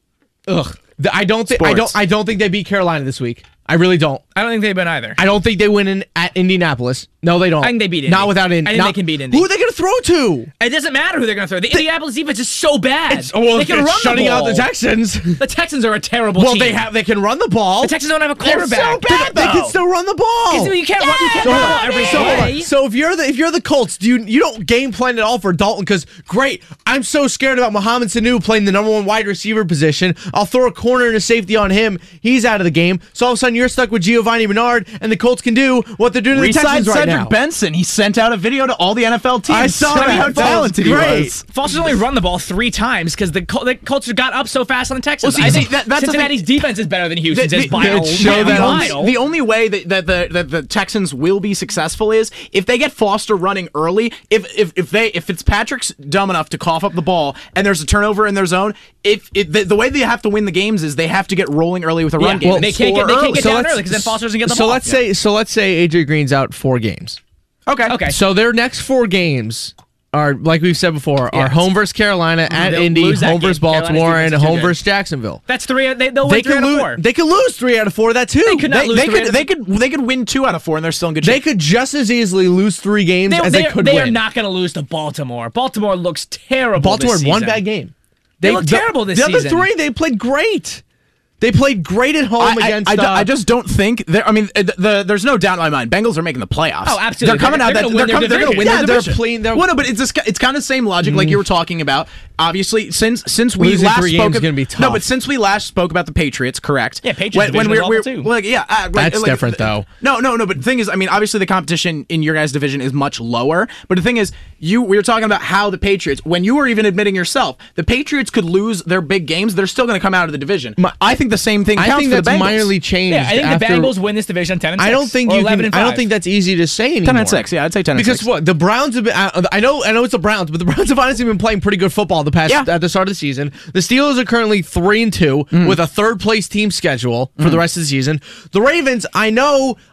ugh, The- I don't think I don't Sports. I don't think they beat Carolina this week. I really don't. I don't think they've been either. I don't think they win in at Indianapolis. No, they don't. I think they beat Indy. Not without Indy. I think Not- they can beat Indy. Who are they going to throw to? It doesn't matter who they're gonna throw. The Indianapolis defense is so bad. Well, they can it's run shutting the out ball. the Texans. The Texans are a terrible Well, team. they have. They can run the ball. The Texans don't have a They're quarterback. so bad, they, they can still run the ball. You can't run. You can't So, run the hold ball on. every So, hold on. play. So if you're the if you're the Colts, do you you don't game plan at all for Dalton? Because great, I'm so scared about Mohamed Sanu playing the number one wide receiver position. I'll throw a corner and a safety on him. He's out of the game. So all of a sudden you're stuck with Giovanni Bernard, and the Colts can do what they're doing to the Re-signed Texans right Cedric now. Benson. He sent out a video to all the N F L teams. I saw showing that. how That was talented he great. was. Foster's only run the ball three times because the, Col- the Colts got up so fast on the Texans. Well, see, I see, think that- that's the Cincinnati's defense is better than Houston's. The- It's the- by a the- show mile. that the, on- only, the only way that, that, the, that the Texans will be successful is if they get Foster running early. If if if they if Fitzpatrick's dumb enough to cough up the ball and there's a turnover in their zone, if it, the, the way they have to win the games is they have to get rolling early with a Yeah, run game. well, and they can't score get they can't early. get So down let's- early because then Foster doesn't get the so ball. let's say so let's say A J Green's out four games. Okay. Okay. So their next four games are, like we've said before, Yeah. are home versus Carolina, at They'll Indy, lose that home game. versus Carolina's Baltimore, defense and is too home good. versus Jacksonville. that's three. They, they'll They win three could out of lose. four. They could lose three out of four of that too. They could not They, lose they three could out of- they could they could win two out of four and they're still in good They shape. could just as easily lose three games They, as they, they could they win. are not going to lose to Baltimore. Baltimore looks terrible. Baltimore this had one season. bad game. They look terrible this the season. The other three, they played great. They played great at home I, I- against. I, ju- uh, I just don't think. they're- I mean, the, the, there's no doubt in my mind. Bengals are making the playoffs. Oh, absolutely. They're coming They're- out. they're that, gonna win they're, their com- they're going to win division. Yeah, their they're division. playing- they're- well, no, but it's this, it's kind of the same logic like you were talking about. Obviously, since since we Losing last three spoke, games is ab- gonna be no, tough. but since we last spoke about the Patriots, correct? Yeah, Patriots division is awful, too. well, like, yeah, uh, like- That's like, different, though. No, no, no. But the thing is, I mean, obviously the competition in your guys' division is much lower. But the thing is, you we were talking about how the Patriots, when you were even admitting yourself, the Patriots could lose their big games. They're still going to come out of the division. My- I think the same thing I counts think for that's the Bengals. minorly changed. Yeah, I think after, the Bengals win this division ten and six. I don't think or you eleven can. and I don't five. think that's easy to say anymore. ten and six. Yeah, I'd say ten and Because six. what the Browns have been. I I know. I know it's the Browns, but the Browns have honestly been playing pretty good football the past Yeah. at the start of the season. The Steelers are currently three and two Mm-hmm. with a third place team schedule for the rest of the season. The Ravens, I know,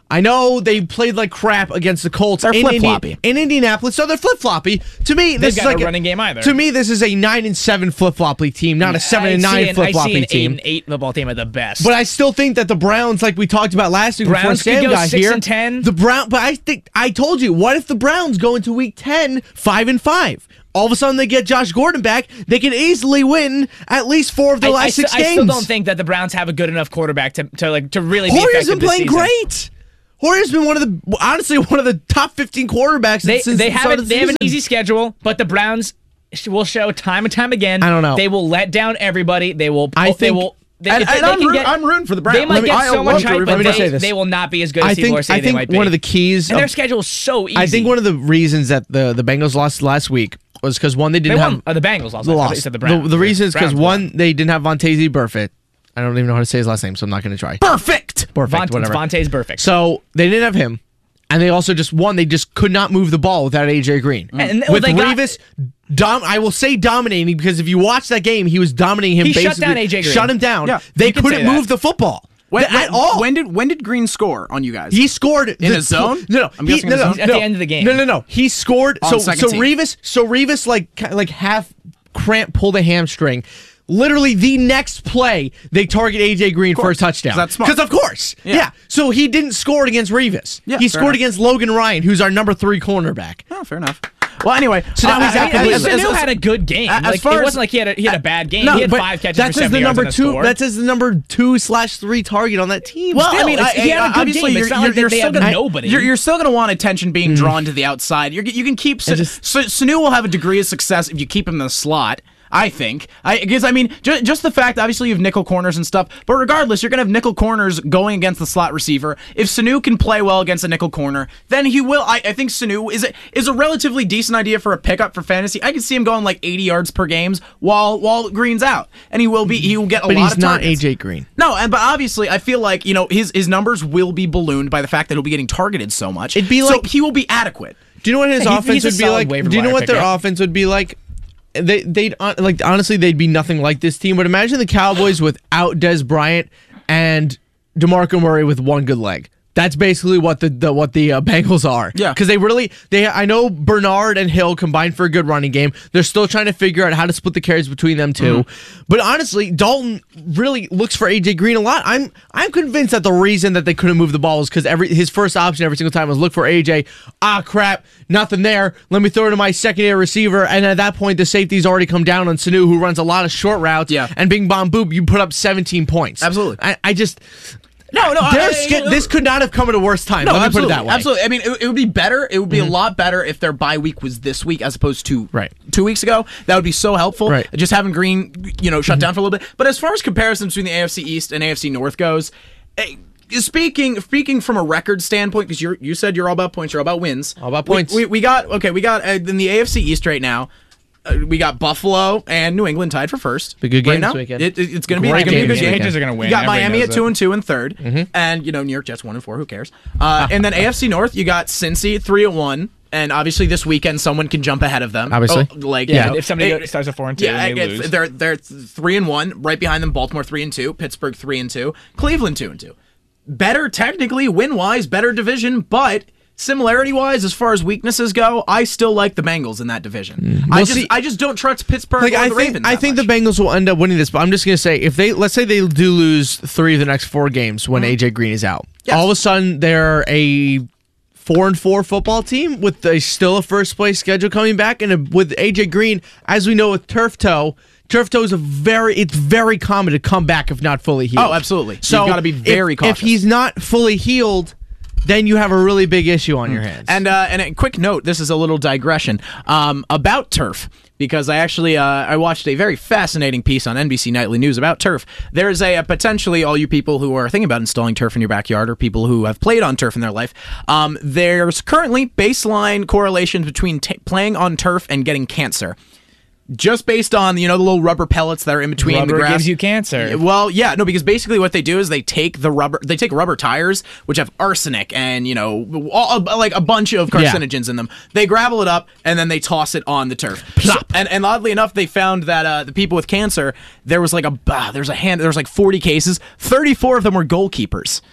I know they played like crap against the Colts. They're in flip-floppy. Indi- in Indianapolis, so they're flip-floppy. To me, this They've is got like no a- running game either. To me, this is a nine and seven flip-floppy team, not a seven and I see nine an- flip-floppy I see an team. eight and eight football team at the best. But I still think that the Browns, like we talked about last week before Browns could Sam go got six here, and ten. the Brown. But I think I told you, what if the Browns go into Week ten five and five? All of a sudden, they get Josh Gordon back. They can easily win at least four of their I, last I, six st- games. I still don't think that the Browns have a good enough quarterback to, to like to really be Horier's effective been playing this season. great. Horier's been one of the honestly one of the top fifteen quarterbacks They since they the have start it, of the they have an season. easy schedule, but the Browns sh- will show time and time again. I don't know. They will let down everybody. They will. I they think- will. They, And, if they- and they I'm, can root- get- I'm rooting for the Browns. They might Let me- get I so love much to hype, root- but let me just say they, this. they will not be as good as I people think are saying I think they might be. one of the keys. and of- their schedule is so easy. I think one of the reasons that the the Bengals lost last week was because one they they didn't won. have Uh, the Bengals lost. the I thought loss. you said The, the, Browns. the reason is because Browns won. one they didn't have Vontaze Burfict. I don't even know how to say his last name, so I'm not going to try. Perfect. Perfect, Vont- whatever. Vontae's perfect. So they didn't have him, and they also just won. They just could not move the ball without A J Green. And- well, With they got- Revis, dom- I will say dominating because if you watch that game, he was dominating him. He shut basically, down A J Green. Shut him down. Yeah, they you can couldn't say that. move the football When, at when- all. When did when did Green score on you guys? He scored In the a zone? No, no, I'm he, guessing no, in a no, zone? At no. the end of the game. No, no, no. He scored. On So, second so team. Revis, so Revis like ki- like half cramp pulled a hamstring. Literally, the next play they target A J Green for a touchdown. That's smart. Because of course, yeah. Yeah. So he didn't score it against Revis. Yeah, he fair scored enough. against Logan Ryan, who's our number three cornerback. Oh, fair enough. Well, anyway, So now he's uh, out I- completely. as- Sanu as- had a good game. as Like, far it as- wasn't like he had a, he had a bad game. No, he had but five catches that's for as seventy the yards number and a two. score. That's as the number two slash three target on that team. Well, Still, I mean, it's- I, he had a I- good obviously, game. you're, It's not you're, like they- you're they still have gonna nobody. You're, you're still going to want attention being Mm. drawn to the outside. You're, you can keep Sa- just- Sa- Sanu will have a degree of success if you keep him in the slot. I think. I because I mean, ju- just the fact, obviously, you have nickel corners and stuff, but regardless, you're going to have nickel corners going against the slot receiver. If Sanu can play well against a nickel corner, then he will. I, I think Sanu is a, is a relatively decent idea for a pickup for fantasy. I can see him going like eighty yards per games while while Green's out, and he will be he will get a but lot he's of not A targets. J Green. No, and but obviously, I feel like you know his his numbers will be ballooned by the fact that he'll be getting targeted so much. It'd be so like- he will be adequate. Do you know what his He's- offense he's a would be solid like? waiver Do you know wire what their pickup. offense would be like? They they'd hon- like honestly they'd be nothing like this team. But imagine the Cowboys without Des Bryant and DeMarco Murray with one good leg. That's basically what the, the what the uh, Bengals are. Yeah. because they really they I know Bernard and Hill combined for a good running game. They're still trying to figure out how to split the carries between them two. Mm-hmm. But honestly, Dalton really looks for A J Green a lot. I'm I'm convinced that the reason that they couldn't move the ball was because every his first option every single time was look for A J. Ah crap, nothing there. Let me throw it to my secondary receiver. And at that point, the safety's already come down on Sanu, who runs a lot of short routes. Yeah. And bing bong boop, you put up seventeen points. Absolutely. I, I just. No, no, They're I- sca- I- this could not have come at a worse time. No, Let me absolutely, put it that way. absolutely. I mean, it, it would be better. It would be a lot better if their bye week was this week as opposed to Right. two weeks ago. That would be so helpful. Right. Just having Green, you know, shut down for a little bit. But as far as comparisons between the A F C East and A F C North goes, eh, speaking speaking from a record standpoint, because you you said you're all about points, you're all about wins. All about We- points. We, we got okay. We got uh, in the A F C East right now. Uh, we got Buffalo and New England tied for first. Be good game right now. this weekend. It, it- it's going to be, Great it's gonna be a game good this game. weekend. Patriots are going to win. You got Everybody Miami knows at two it. and two and third, and you know New York Jets one and four. Who cares? Uh, and then A F C North, you got Cincy three and one, and obviously this weekend someone can jump ahead of them. Obviously. Oh, like Yeah, you know, if somebody eh, go- starts at four and two, yeah, and they it's- lose. they're they're three and one. Right behind them, Baltimore three and two, Pittsburgh three and two, Cleveland two and two. Better technically, win wise, better division, but. Similarity wise, as far as weaknesses go, I still like the Bengals in that division. I Well, just see- I just don't trust Pittsburgh Like or I the think, Ravens. I that think much. the Bengals will end up winning this. But I'm just gonna say, if they let's say they do lose three of the next four games when A J Green is out, Yes. all of a sudden they're a four and four football team with a still a first place schedule coming back, and a, with A J Green, as we know with turf toe. Turf toe is a very it's very common to come back if not fully healed. Oh, absolutely. So You've gotta be very if, cautious. If he's not fully healed, then you have a really big issue on your hands. And uh, and a quick note, this is a little digression um, about turf because I actually uh, I watched a very fascinating piece on N B C Nightly News about turf. There's a, a potentially all you people who are thinking about installing turf in your backyard or people who have played on turf in their life. Um, there's currently baseline correlations between t- playing on turf and getting cancer. Just based on, you know, the little rubber pellets that are in between Rubber the grass. gives you cancer. Well, yeah, no, because basically what they do is they take the rubber, they take rubber tires, which have arsenic and, you know, all, like a bunch of carcinogens in them. They gravel it up and then they toss it on the turf. So- and, and oddly enough, they found that uh, the people with cancer, there was like a, uh, there's a hand, there was like forty cases, thirty-four of them were goalkeepers.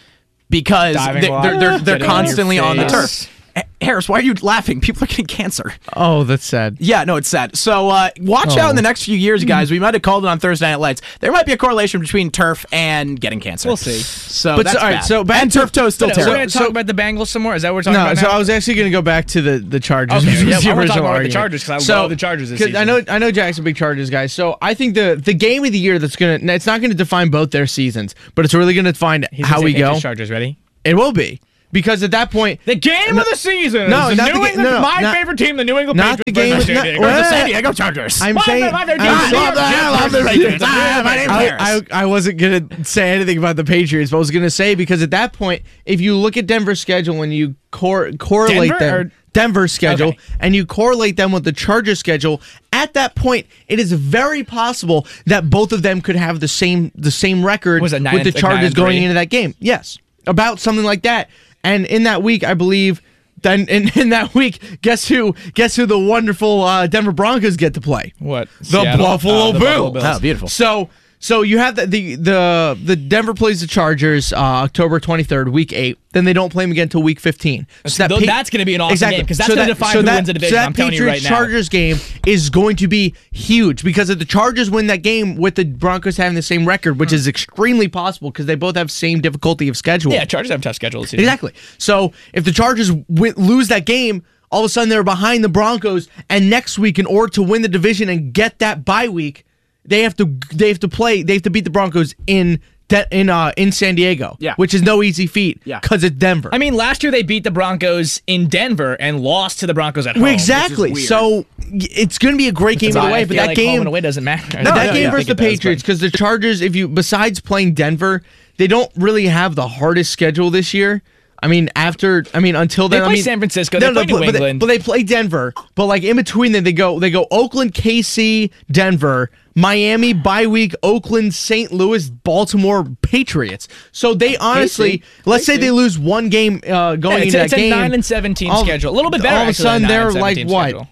because Diving they, a lot, they're they're, they're getting on your constantly on the face. turf. H- Harris, why are you laughing? People are getting cancer. Oh, that's sad. Yeah, no, it's sad. So uh, watch out in the next few years, guys. We might have called it on Thursday Night Lights. There might be a correlation between turf and getting cancer. We'll see. So But that's so- all right, bad. so back and to- turf toe is still So, we're terrible. going to talk about the Bengals some more. Is that what we're talking No, about so now? I was actually going to go back to the, the Chargers. Okay, which was yeah, the I wanna talk original more about the argument. Chargers 'cause I So- love the Chargers this 'cause season. I know I know Jack's a big Chargers guy. So I think the the game of the year that's gonna it's not going to define both their seasons, but it's really going to define He's how gonna we say go. Patriots, Chargers, ready? It will be because at that point The game No- of the season. No, is the not New the ga- England, no, no, my not- favorite team, the New England not the Patriots. game- versus not- San Diego. well, San Diego Chargers. I'm My saying favorite- my favorite I'm team, saying- New York Jets I love the versus Patriots. Patriots. Ah, my name's I, Harris. I, I wasn't going to say anything about the Patriots, but I was going to say because at that point, if you look at Denver's schedule and you cor- correlate Denver them, or- Denver's schedule, Okay. and you correlate them with the Chargers schedule, at that point, it is very possible that both of them could have the same the same record Was it nine with the and- like nine Chargers and going three? into that game. Yes, about something like that. And in that week, I believe. Then in, in that week, guess who? Guess who? The wonderful uh, Denver Broncos get to play. What? The Seattle? Buffalo Oh, the Buffalo Bills. Bills. Oh, beautiful. So so you have the the the, the Denver plays the Chargers uh, October twenty-third, week eight. Then they don't play them again until week fifteen. So Th- that's gonna be an awesome exactly. game, 'cause that's So gonna that- define so who that- wins the division. So that I'm telling you right Patriots now. Chargers game is going to be huge because if the Chargers win that game with the Broncos having the same record, which is extremely possible because they both have same difficulty of schedule. Yeah, Chargers have a tough schedule this season. Exactly. So if the Chargers win, lose that game, all of a sudden they're behind the Broncos, and next week, in order to win the division and get that bye week, they have to they have to play they have to beat the Broncos in de- in uh, in San Diego. Yeah. which is no easy feat. Yeah. because it's Denver. I mean, last year they beat the Broncos in Denver and lost to the Broncos at home. Well, exactly. weird. So y- it's going to be a great game So either I way. But feel that like home game and away doesn't matter. No, that yeah, game yeah. versus I the think it does, Patriots, because the Chargers, if you besides playing Denver, they don't really have the hardest schedule this year. I mean, after I mean, until then, They I play mean, San Francisco, they play New but, but England. but they play Denver. But like in between them, they go they go Oakland, K C, Denver, Miami, bye week, Oakland, Saint Louis, Baltimore, Patriots. So they honestly, let's say they lose one game uh, going Yeah, it's, into it's that a game. nine and seventeen all- schedule. A little bit better. All of a actually, than sudden, nine they're and like seventeen what schedule.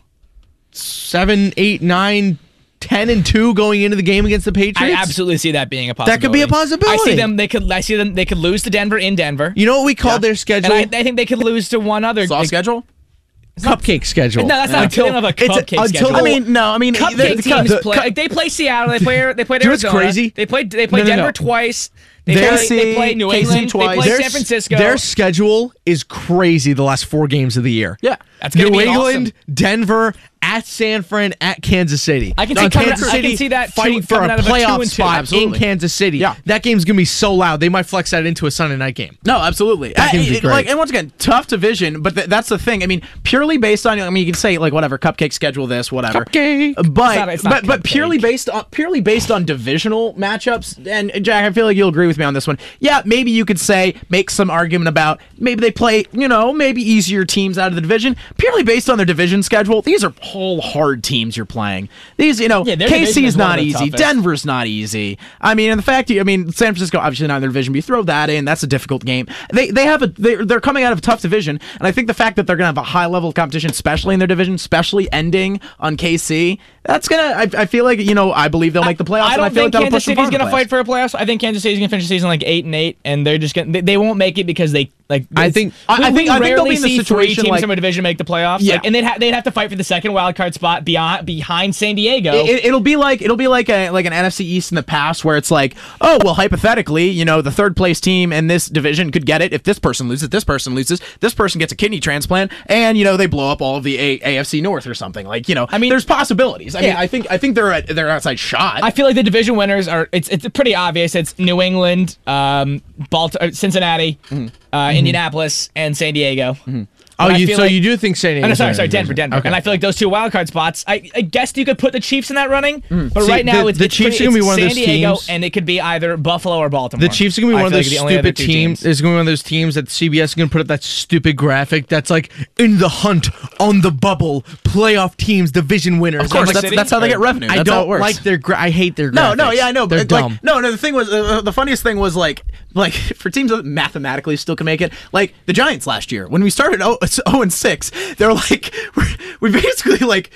seven, eight, nine, ten, and two going into the game against the I Patriots. absolutely see that being a possibility. That could be a possibility. I see them. They could. I see them. They could lose to Denver in Denver. You know what we call their schedule? And I, I think they could lose to one other. Soft like, schedule? Cupcake schedule. No, that's not Until- until of a it's a- cupcake until- schedule. I mean, no, I mean, Cupcake the- the- teams the- play. Like, they play Seattle. They play. They play Do you know what's Arizona. crazy? They play. They play No, no, Denver no. twice. They Their- play, they play New K C England. They twice. play Their San s- Francisco. Their schedule is crazy the last four games of the year. Yeah. That's gonna New be England, awesome. Denver, at San Fran, at Kansas City. I can Now, see coming- Kansas I can City see that fighting two- for coming a out of a two playoff and two. spot in Absolutely. Kansas City. Yeah. That game's gonna be so loud. They might flex that into a Sunday night game. No, absolutely. That I- game's be it- great. Like, and once again, tough division, but th- that's the thing. I mean, purely based on, I mean, you can say like whatever, cupcake schedule this, whatever. Cupcake. But It's not- it's not but but purely cupcake. based on purely based on divisional matchups, and Jack, I feel like you'll agree with me on this one. Yeah, maybe you could say make some argument about maybe they play, you know, maybe easier teams out of the division. Purely based on their division schedule, these are whole hard teams you're playing. These, you know, Yeah, their K division C is is one not of the easy. toughest. Denver's not easy. I mean, and the fact, I mean, San Francisco obviously not in their division, but you throw that in, that's a difficult game. They they have a they're, they're coming out of a tough division, and I think the fact that they're going to have a high level of competition, especially in their division, especially ending on K C, that's gonna. I, I feel like you know I believe they'll make the playoffs. I and don't I feel think like that'll Kansas push them City's far in going to the fight for a playoffs. I think Kansas City's going to finish the season like eight and eight, and they're just going. They, they won't make it because they like. I it's- think- I- I we- think- we I think they'll rarely be in the see three situation teams like- from a division make the playoffs. Yeah. like, and they'd ha- they'd have to fight for the second wild card spot beyond behind San Diego. It, it'll be like it'll be like a like an N F C East in the past where it's like, oh well, hypothetically, you know, the third place team in this division could get it if this person loses, this person loses, this person gets a kidney transplant, and you know they blow up all of the a- AFC North or something. Like you know, I mean- there's possibilities. I mean, Yeah. I think I think they're at, they're outside shot. I feel like the division winners are. It's it's pretty obvious. It's New England, um, Baltimore, Cincinnati, Mm-hmm. uh, Indianapolis, and San Diego. Oh, And I you feel so like- you do think San Diego? Oh, no, sorry, sorry, Denver, Denver. Okay. And I feel like those two wild card spots. I, I guess you could put the Chiefs in that running, but See, right now the- it's the it's Chiefs pretty, are gonna be it's one of San those Diego, teams- and it could be either Buffalo or Baltimore. The Chiefs are gonna be I one of feel those like the only other stupid two teams. It's gonna be one of those teams that C B S is gonna put up that stupid graphic that's like in the hunt on the bubble, playoff teams, division winners. of course, Like that's, City? that's how they get revenue. I That's how don't it works. like their. Gra- I hate their. No, no, graphics. yeah, I know. They're But dumb. like, no, no. The thing was, uh, the funniest thing was like, like for teams that mathematically still can make it, like the Giants last year when we started oh, oh and six, they were like, we basically like.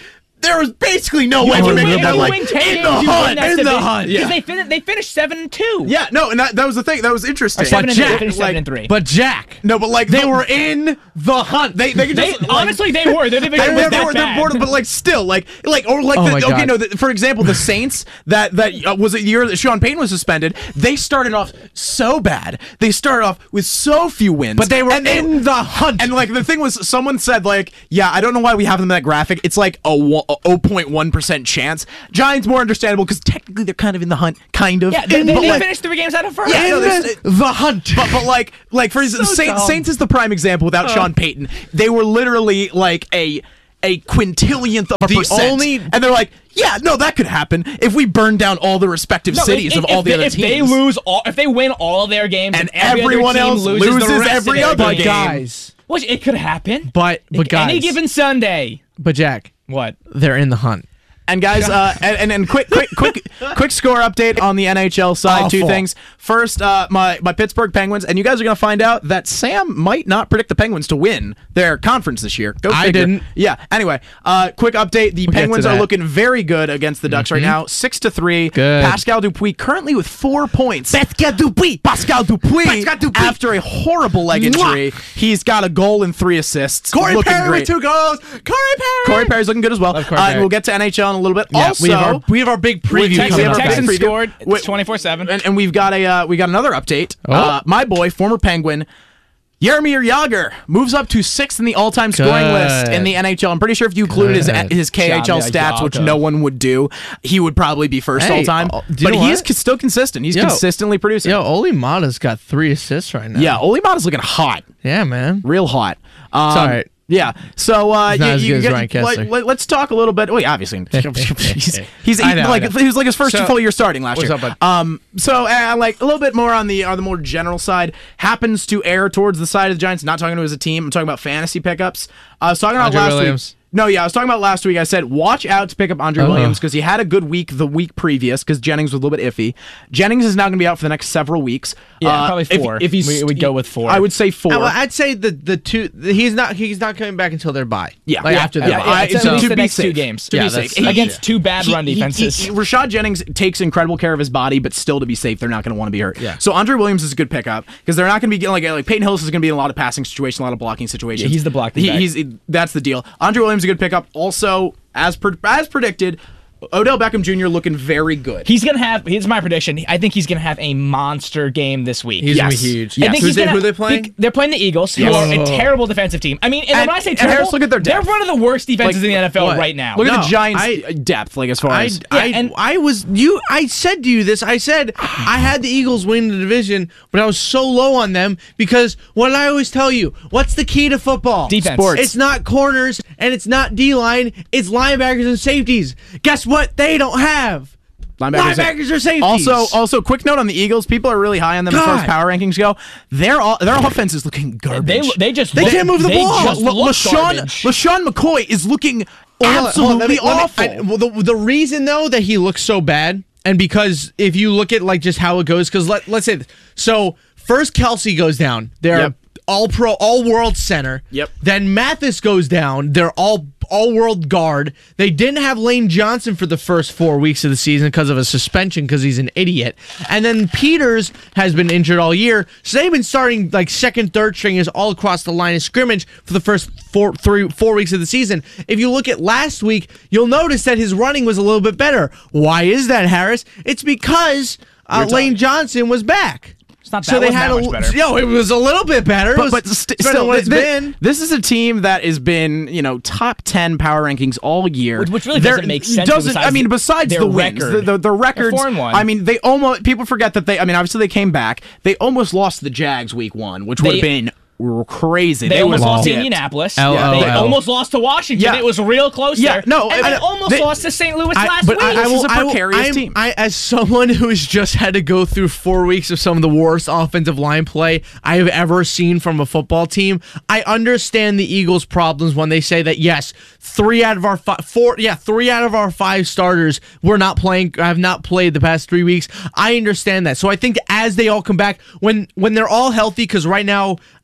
there was basically no way If to you make win, it if that you like win ten in games, the you win hunt. that in the division. hunt. Because Yeah. they, fin- they finished seven and two. Yeah, no, and that, that was the thing. That was interesting. Or seven But and three. Jack, They finished seven like- and three. But Jack, no, but like they the- were in the hunt. They they could They, just like, honestly, they were. Their division They, was they that were, they're bad. bored, but like still, like, like, or like, Oh the, my okay, God. no. The, for example, the Saints that that uh, was the year that Sean Payton was suspended. They started off so bad. They started off with so few wins, But they were and in the hunt. And like the thing was, someone said like, yeah, I don't know why we have them in that graphic. It's like a zero point one percent chance. Giants more understandable because technically they're kind of in the hunt, kind of. Yeah, they, But, they, they like, finished three games out of first. Yeah, in no, there's- the hunt. but, but like like for instance, Saints, dumb. Saints is the prime example. Without Sean Payton, they were literally like a a quintillionth of a The percent, only- and they're like, yeah, no, that could happen if we burn down all the respective No, cities if, of all if the they, other if teams. they lose all, if they win all of their games, And every other everyone team else loses, loses the rest every of other their But games. guys, Well, it could happen. but but guys, Any given Sunday. but Jack, What? they're in the hunt. And guys, uh, and, and and quick, quick, quick, quick score update on the N H L side. Two Awful. things. First, uh, my my Pittsburgh Penguins, and you guys are going to find out that Sam might not predict the Penguins to win their conference this year. Go I figure. didn't. Yeah. Anyway, uh, quick update: the We'll get Penguins to are that. looking very good against the Ducks right now, six to three. Good. Pascal Dupuis currently with four points. Pascal Dupuis. Pascal Dupuis, Pascal Dupuis. after a horrible leg injury, he's got a goal and three assists. Corey looking Perry great. with two goals. Corey Perry. Corey Perry's looking good as well. Love Uh, Corey and Perry. we'll get to N H L in a little bit. Yeah, also, we have our we have our big preview Texans, coming up. Texans Texans guys. preview. scored. Wait. It's twenty-four seven. and, and we've got a uh, we got another update. Oh. Uh, my boy, former Penguin, Jaromir Jagr moves up to sixth in the all-time scoring Good. list in the N H L. I'm pretty sure if you included his Good. his K H L Jaromir stats, which Jagr. no one would do, he would probably be first Hey, all-time. uh, do you But know he is what? c- still consistent. He's Yo. consistently producing. Yo, Oli Mata's got three assists right now. Yeah, Oli Mata's looking hot, yeah, man. real hot. Um, It's all right. Yeah. So uh, He's not you- as you good as get- Ryan Kessler. like, let, us talk a little bit. Well, yeah, obviously, he's, he's I know, like I know. he was like his first So- full year starting last What's year. up, bud? Um, so uh, like a little bit more on the on the more general side. Happens to err towards the side of the Giants. Not talking to as a team. I'm talking about fantasy pickups. I was talking about Andre last Williams. week. No, yeah, I was talking about last week. I said watch out to pick up Andre Oh. Williams because he had a good week the week previous because Jennings was a little bit iffy. Jennings is now going to be out for the next several weeks. Yeah, Uh, probably if- four. If, he's We would go with four. I would say four. I, well, I'd say the the two. He's not. He's not coming back until their bye. Yeah. like Yeah. after their Yeah, bye. yeah, I- it's at so- least to the be next two safe. games. To Yeah, be that's- safe. He- Against two bad he- run he- defenses. he- he- Rashad Jennings takes incredible care of his body, but still to be safe, they're not going to want to be hurt. Yeah. So Andre Williams is a good pickup because they're not going to be getting like like Peyton Hillis is going to be in a lot of passing situations, a lot of blocking situations. Yeah, he's the blocking He, back. he's that's the deal. Andre Williams is a good pickup. Also, as per, as predicted, Odell Beckham Junior looking very good. He's gonna have. Here's my prediction. I think he's gonna have a monster game this week. He's gonna be Yes. huge. Yes. I think Who's he's they, gonna, who are they playing? he- they're playing the Eagles, who Yes. are a Oh. terrible defensive team. I mean, and, And- when I say and terrible, Harris, look at their they're depth. one of the worst defenses Like, in the N F L what? right now. Look at No, the Giants' I- depth, like as far I, as I, and- I was you. I said to you this. I said I had the Eagles win the division, but I was so low on them because what I always tell you: what's the key to football? Defense. Sports. It's not corners and it's not D line. It's linebackers and safeties. Guess what? They don't have linebackers. linebackers or safeties. Also, also, quick note on the Eagles. People are really high on them as far as God. power rankings go. Their all, their offense is looking garbage. They they just They look, can't move the they ball. Just La- look LaShawn, garbage. LaShawn McCoy is looking Hold on, hold on, let absolutely me- let me- awful. I- well, the, the reason though that he looks so bad, and because if you look at like just how it goes, because let let's say this. So first Kelsey goes down. They're Yep. all pro, all world center. Yep. Then Mathis goes down. They're all all world guard. They didn't have Lane Johnson for the first four weeks of the season because of a suspension because he's an idiot. And then Peters has been injured all year, so they've been starting like second, third stringers all across the line of scrimmage for the first four, three, four weeks of the season. If you look at last week, you'll notice that his running was a little bit better. Why is that, Harris? It's because uh, You're Lane talking- Johnson was back. It's not So that they wasn't had that a much better. yo. It was a little bit better, It but was but st- better still, than what it's thi- been. this is a team that has been, you know, top ten power rankings all year, Which- which really They're- doesn't make sense Doesn't besides I mean, besides their the wins, record. the, the, the records. four and one. I mean, they almost people forget that they. I mean, obviously they came back. They almost lost to the Jags week one, which would have They- been crazy. They, almost would've lost to dipped. Indianapolis. L O L. They almost lost to Washington. Yeah. It was real close Yeah, there. no, and I- they I- almost they- lost to Saint Louis I- last but week. I, I This will, is a I will- precarious I'm- team. I, as someone who has just had to go through four weeks of some of the worst offensive line play I have ever seen from a football team, I understand the Eagles' problems when they say that yes, three out of our five, four, yeah, three out of our five starters were not playing, have not played the past three weeks. I understand that. So I think as they all come back, when when they're all healthy, because right now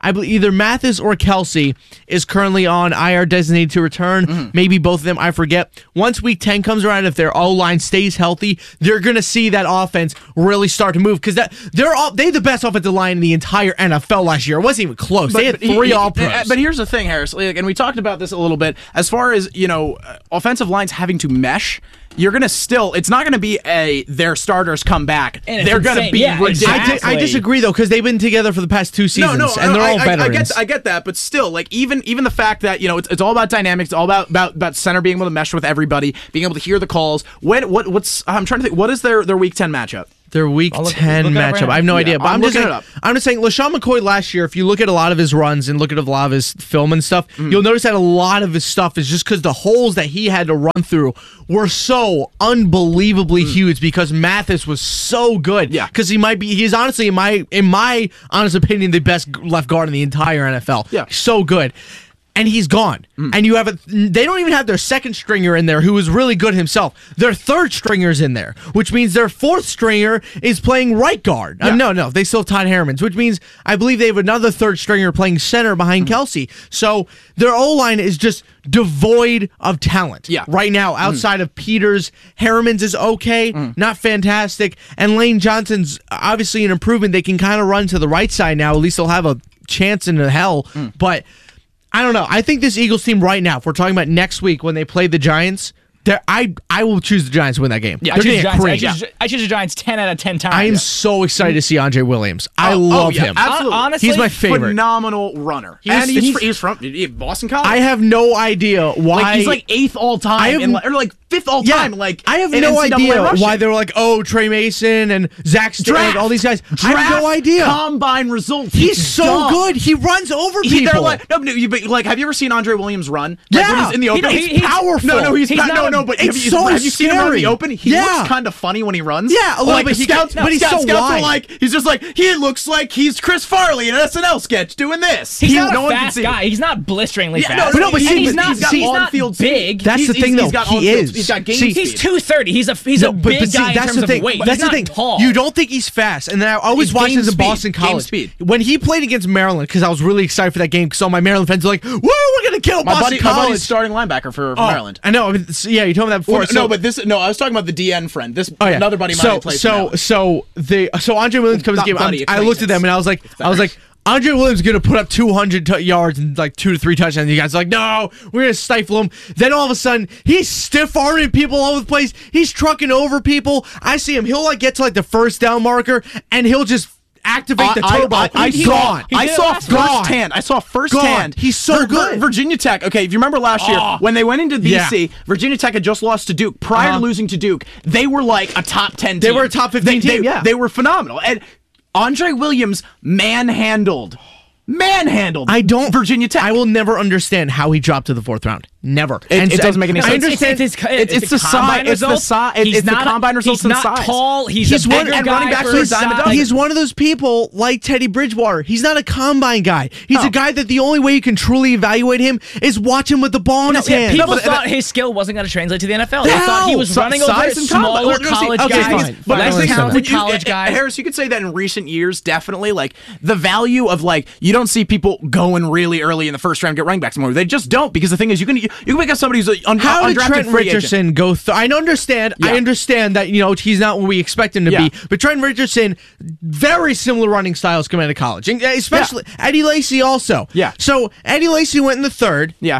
I believe either Mathis or Kelsey is currently on I R designated to return. Mm-hmm. Maybe both of them, I forget. Once week ten comes around, if their O-line stays healthy, they're going to see that offense really start to move because that they're all they the best offensive line in the entire N F L last year. It wasn't even close. They had he- three he- All-Pros. But here's the thing, Harris, like, and we talked about this a little bit. As far as, you know, uh, offensive lines having to mesh, you're going to still, it's not going to be a, their starters come back. And it's They're going to insane. be Yeah, ridiculous. I, di- I Exactly. disagree though because they've been together for the past two seasons, No, no, and no, they're all I, I, I veterans. get, I get that, but still, like even even the fact that you know it's, it's all about dynamics, it's all about, about about center being able to mesh with everybody, being able to hear the calls. When what what's I'm trying to think, what is their their week ten matchup? Their week look- ten look it up right matchup. now. I have no Yeah, idea, but I'm I'm, just looking saying, it up. I'm just saying, LaShawn McCoy last year, if you look at a lot of his runs and look at a lot of his film and stuff, Mm. you'll notice that a lot of his stuff is just because the holes that he had to run through were so unbelievably huge because Mathis was so good. Mm. Yeah. Because he might be, he's honestly, in my in my honest opinion, the best left guard in the entire N F L. Yeah. So good. And he's gone. And you have a, they don't even have their second stringer in there who is really good himself. Their third stringer's in there, which means their fourth stringer is playing right guard. Uh, Yeah. no, no, they still have Todd Hermans, which means I believe they have another third stringer playing center behind Kelsey. So their O-line is just devoid of talent Yeah. right now outside of Peters. Hermans is okay, not fantastic. And Lane Johnson's obviously an improvement. They can kind of run to the right side now. At least they'll have a chance in the hell. But I don't know. I think this Eagles team right now, if we're talking about next week when they play the Giants, they're- I I will choose the Giants to win that game. I They're choose, gonna the get Giants, I, creamed. choose, I choose the Giants ten out of ten times. I am so excited to see Andre Williams. I Oh, love oh, yeah, him. absolutely. Honestly, He's my favorite. Phenomenal runner, He's- and he's, he's- fr- he's from he- Boston College. I have no idea why. like he's like eighth all time, I have- in, or like fifth all yeah, time. Like I have in no N C double A idea rushing. why they're like, oh, Trey Mason and Zach St- Draft. like, all these guys. I Draft have no idea. Combine results. He's so dumb. good. He runs over He, people. they're like, no, no, you, but, like, have you ever seen Andre Williams run? Like, when Yeah. he's in the He- open, he's he's powerful. No, no, he's, He's not. not No, a- no, but it's have you, so have you seen him run in scary. the open? He Yeah. looks kind of funny when he runs. Yeah, a little like, bit. The He scouts, got- but he's scouts, so scouts wide. are like, he's just like, he looks like he's Chris Farley in an S N L sketch doing this. He's He- not no a one can fast see it. guy. He's not blisteringly Yeah, fast. no, But no, but And see, he's but not, he's got he's not on-field big. That's He's- the thing, he's- though. he's got He on-field- is. He's got game See, He's speed. two thirty. He's a he's No, a but, big but see, guy in that's terms the thing. of weight. but That's he's the not thing. tall. You don't think he's fast, and then I always He's watched game him in speed. Boston Game College. speed. When he played against Maryland, because I was really excited for that game, because all my Maryland fans are like, "Woo, we're gonna kill My Boston buddy, my College." buddy's starting linebacker for, for Oh, Maryland. I know. I mean, so- yeah, you told me that before. Well, so- no, but this no, I was talking about the D N friend. This Oh, yeah. another buddy of mine so, who plays for so, Maryland. so the so Andre Williams comes Not in the game. buddy, I'm- I looked at them and I was like, I was like, Andre Williams is gonna put up two hundred t- yards and like two to three touchdowns. You guys are like, no, we're gonna stifle him. Then all of a sudden, he's stiff arming people all over the place. He's trucking over people. I see him. He'll like get to like the first down marker and he'll just activate the I- turbo. I, I, he's saw, gone. He I did it saw last year. firsthand. I saw firsthand. He's so Vir- good. Virginia Tech. Okay, if you remember last year Oh. when they went into B C, Yeah. Virginia Tech had just lost to Duke. Prior Uh-huh. to losing to Duke, they were like a top ten. They team. were a top fifteen They, they- team, yeah. they were phenomenal. And Andre Williams manhandled, manhandled. I don't Virginia Tech. I will never understand how he dropped to the fourth round. Never. It- it doesn't make any I sense. understand. It's, it's, It's- it's the the size- combine it's the results. si- it's- He's it's the not a- combine results He's and not size. tall. He's, He's a one- bigger and guy running backs for are a his dime a size. dozen. He's one of those people like Teddy Bridgewater. He's not a combine guy. He's No. a guy that the only way you can truly evaluate him is watch him with the ball in his Yeah, hand. people but- thought his skill wasn't going to translate to the N F L. They How? thought he was Si- running size over and combine. smaller Well, no, see, college okay, guys, fine, fine, I less understand talented that. You- college uh, guys. Harris, you could say that in recent years, definitely, like the value of like you don't see people going really early in the first round get running backs anymore. They just don't because the thing is you can you, you can pick up somebody who's an un- How did undrafted Trent free agent. Richardson go through? I understand. I Yeah. understand that you know he's not what we expect him to Yeah. be. But Trent Richardson, very similar running styles coming out of college, and especially Eddie Lacy also. Yeah. So Eddie Lacy went in the third. Yeah,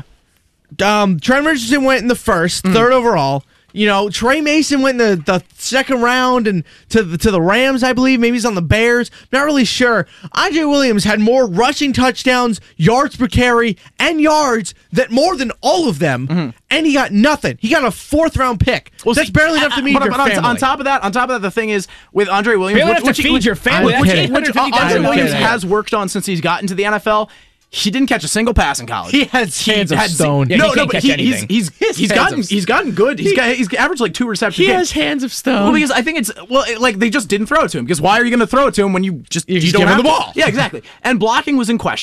Um, Trent Richardson went in the first, Mm-hmm. third overall. You know, Trey Mason went in the, the second round and to the, to the Rams, I believe. Maybe he's on the Bears. Not really sure. Andre Williams had more rushing touchdowns, yards per carry, and yards that more than all of them, and he got nothing. He got a fourth round pick. Well, That's see, barely enough to uh, meet but, your but on, family. on top of that, on top of that, the thing is with Andre Williams, Barely which, enough to which, feed which, your family. I'm That's kidding. which, eight hundred fifty Andre thousand Williams dollars. has worked on since he's gotten to the N F L. He didn't catch a single pass in college. He had hands of had- stone. Yeah, he no, can't no, but catch he, anything. he's he's he's hands gotten of- he's gotten good. He's got he's averaged like two receptions. He a game. has hands of stone. Well, because I think it's well, it, like they just didn't throw it to him. Because why are you going to throw it to him when you just You you just don't give him have the to? ball. Yeah, exactly. And blocking was in question.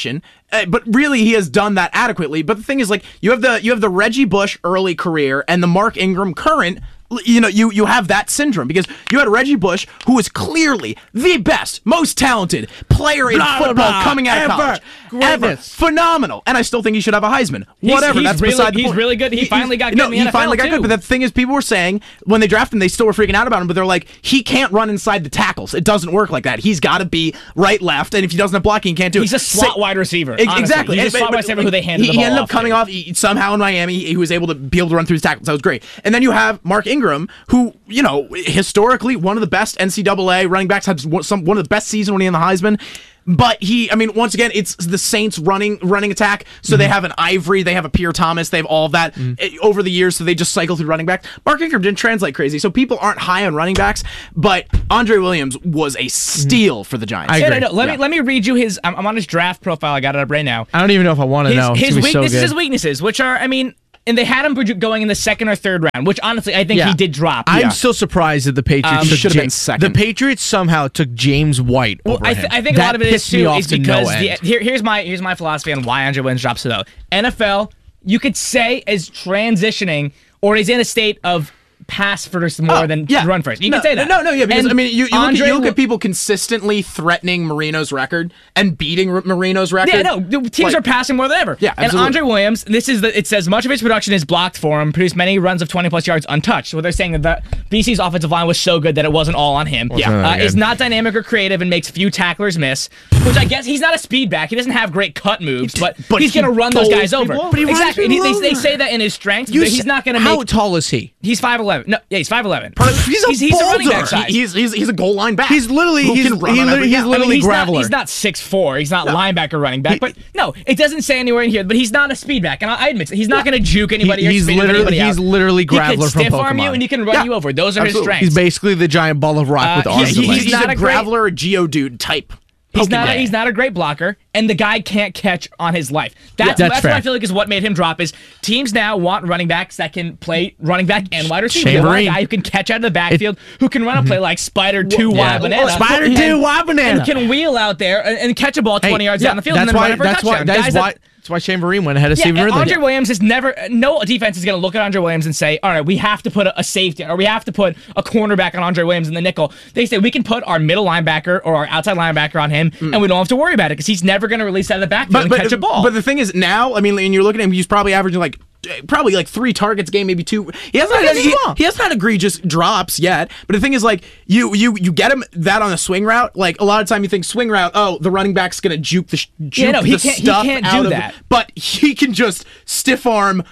Uh, but really, he has done that adequately. But the thing is, like, you have the you have the Reggie Bush early career and the Mark Ingram current. You know, you you have that syndrome because you had Reggie Bush, who was clearly the best, most talented player in Blah, blah, football blah. coming out of Ever. college. Ever. Greatness. Phenomenal. And I still think he should have a Heisman. He's- Whatever, he's that's really- beside the he's point. really good. He finally got good no, in the he N F L finally got too. good. But the thing is, people were saying, when they drafted him, they still were freaking out about him, but they're like, he can't run inside the tackles. It doesn't work like that. He's got to be right, left, and if he doesn't have blocking, he can't do it. He's a slot Sa- wide receiver. Ex- honestly. Exactly. He's a And- slot but- wide receiver who they handed he, the ball he ended off up coming to. off he, somehow in Miami. He, he was able to be able to run through the tackles. That was great. And then you have Mark Ingram, who, you know, historically one of the best N C double A running backs, had some one of the best seasons when he in the Heisman. But he, I mean, once again, it's the Saints running running attack. So they have an Ivory, they have a Pierre Thomas, they have all of that eh, over the years. So they just cycle through running backs. Mark Ingram didn't translate crazy, so people aren't high on running backs. But Andre Williams was a steal for the Giants. I Yeah, agree. no, no, let Yeah. me let me read you his. I'm, I'm on his draft profile. I got it up right now. I don't even know if I want to His, know. It's his gonna be so weaknesses, good. his weaknesses, which are, I mean, and they had him going in the second or third round, which honestly I think Yeah. he did drop. I'm Yeah. still surprised that the Patriots Um, took should have been James- second. The Patriots somehow took James White Well, over I, th- him. I think a That lot of it is pissed me too off is to no because the, end. here, here's my here's my philosophy on why Andre Williams drops to though. N F L, you could say is transitioning or he's in a state of pass first more Oh, than yeah. run first. You no, can say that. No, no, yeah, because And I mean, you, you, look, at, Andre you look Wi- at people consistently threatening Marino's record and beating R- Marino's record. Yeah, no, the teams Like, are passing more than ever. Yeah, and absolutely. Andre Williams, this is the, it says much of his production is blocked for him, produced many runs of twenty plus yards untouched. So they're saying that the B C's offensive line was so good that it wasn't all on him. Wasn't uh, that is good. not dynamic or creative and makes few tacklers miss. Which I guess he's not a speed back. He doesn't have great cut moves, but, but he's he going to run those bowls guys over. people over. But he runs exactly. And he- people they, they over. say that in his strength, You but he's s- not going to How make. tall is he? He's five eleven. No, yeah, he's five eleven. He's a he's, he's a running boulder. back size. He- he's, he's, he's a goal line back. He's literally- who he's- can run he on literally- every he's down. literally I mean, he's graveler. Not, he's not six four. He's not linebacker running back. But no, it doesn't say anywhere in here. But he's not a speed back, and I, I admit it. He's not going to juke anybody. He- or he's spin literally- anybody he's out. literally He can Graveler from stiff arm you, Pokemon. and he can run Yeah, you over. Those are absolutely. his strengths. He's basically the giant ball of rock Uh, with he- arms. he- and legs. he's He's, not a a great- Graveler or Geodude type. He's not. A, Pokemon. he's not a great blocker, and the guy can't catch on his life. That's, That's that's fair. what I feel like is what made him drop. Is teams now want running backs that can play running back and wide receiver. They want a Chamberlain. guy who can catch out of the backfield, who can run a play like Spider Two Yeah. Wild Banana, Spider and- two Wild Banana. and can wheel out there and, and catch a ball twenty Hey, yards yeah, down the field. That's and then why. run it for a That's why. touchdown. That's Guys why. that- That's why Chamberlain went ahead of Yeah, Steven and Ridley. Andre Williams is never. No defense is going to look at Andre Williams and say, "All right, we have to put a, a safety or we have to put a cornerback on Andre Williams in the nickel." They say we can put our middle linebacker or our outside linebacker on him, and we don't have to worry about it because he's never going to release out of the backfield and catch a ball. But the thing is, now, I mean, and you're looking at him, he's probably averaging like probably like three targets a game, maybe two. He hasn't had, That's he, wrong. he hasn't had egregious drops yet. But the thing is, like you you you get him that on a swing route. Like a lot of time, you think swing route. Oh, the running back's gonna juke the sh- juke no, he the can't- he stuff can't do out of. that. But he can just stiff arm.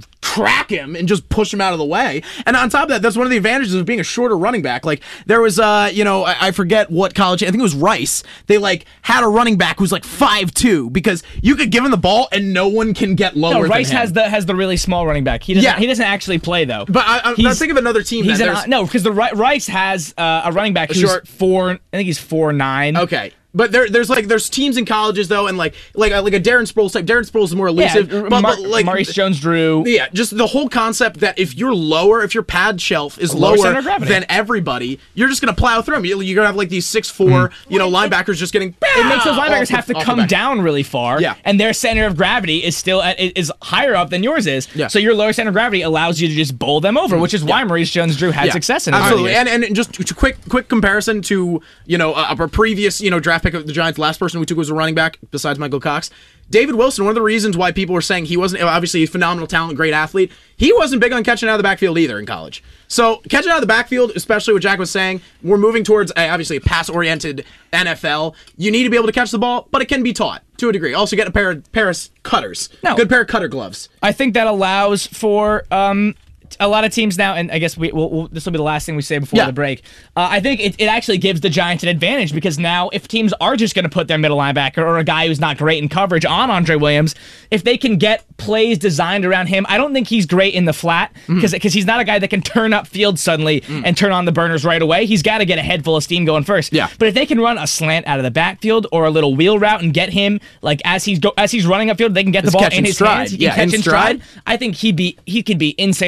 Crack him and just push him out of the way. And on top of that, that's one of the advantages of being a shorter running back. Like there was, uh, you know, I, I forget what college. I think it was Rice. They like had a running back who's like five two because you could give him the ball and no one can get lower. no, than Rice him. has the has the really small running back. He doesn't. Yeah. He doesn't actually play though. But I, I'm, He's- I'm thinking of another team. He's then. an, There's- no, because the Ri- Rice has uh, a running back who's Short. four. I think he's four nine. Okay. But there, there's like there's teams in colleges though, and like like a, like a Darren Sproles type. Darren Sproles is more elusive, Yeah, but, Mar- but like Maurice Jones-Drew. Yeah, just the whole concept that if you're lower, if your pad shelf is Lower lower center of gravity. than everybody, you're just gonna plow through them. You- You're gonna have like these six four, you know, linebackers just getting. It makes those off linebackers the- have to off the come back. down really far, Yeah. and their center of gravity is still at, is higher up than yours is. Yeah. So your lower center of gravity allows you to just bowl them over, which is why Maurice Jones-Drew had Yeah, success in it. absolutely. And and just a quick quick comparison to you know a, a previous you know draft pick of the Giants. Last person we took was a running back besides Michael Cox. David Wilson. One of the reasons why people were saying he wasn't obviously a phenomenal talent, great athlete. He wasn't big on catching out of the backfield either in college. So catching out of the backfield, especially what Jack was saying, we're moving towards a, obviously a pass-oriented N F L. You need to be able to catch the ball, but it can be taught to a degree. Also, get a pair of, pair of cutters, No. good pair of cutter gloves. I think that allows for um, a lot of teams now, and I guess we will we'll, this will be the last thing we say before Yeah. the break. Uh, I think it, it actually gives the Giants an advantage because now if teams are just going to put their middle linebacker or a guy who's not great in coverage on Andre Williams, if they can get plays designed around him, I don't think he's great in the flat because Mm-hmm. he's not a guy that can turn up field suddenly and turn on the burners right away. He's got to get a head full of steam going first. Yeah. But if they can run a slant out of the backfield or a little wheel route and get him like as he's go, as he's running upfield, they can get the Just ball catch in in his stride. hands. He can Yeah, catch in in stride. stride. I think he'd be he could be insane on some plays.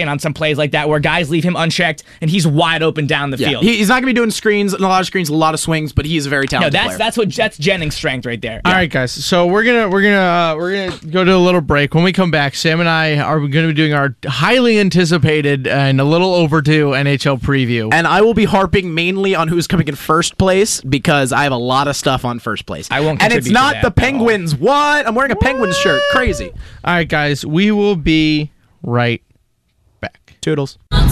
plays like that where guys leave him unchecked and he's wide open down the Yeah. field. He, he's not going to be doing screens, and a lot of screens, a lot of swings, but he's a very no, talented that's player. that's what that's Jennings' strength right there. All right, guys. So we're gonna we're gonna uh, we're gonna go to a little break. When we come back, Sam and I are going to be doing our highly anticipated and a little overdue N H L preview. And I will be harping mainly on who's coming in first place because I have a lot of stuff on first place. I won't And it's contribute to not that the at all. Penguins. What? I'm wearing a Penguins shirt. Crazy. All right, guys. We will be right back. Toodles.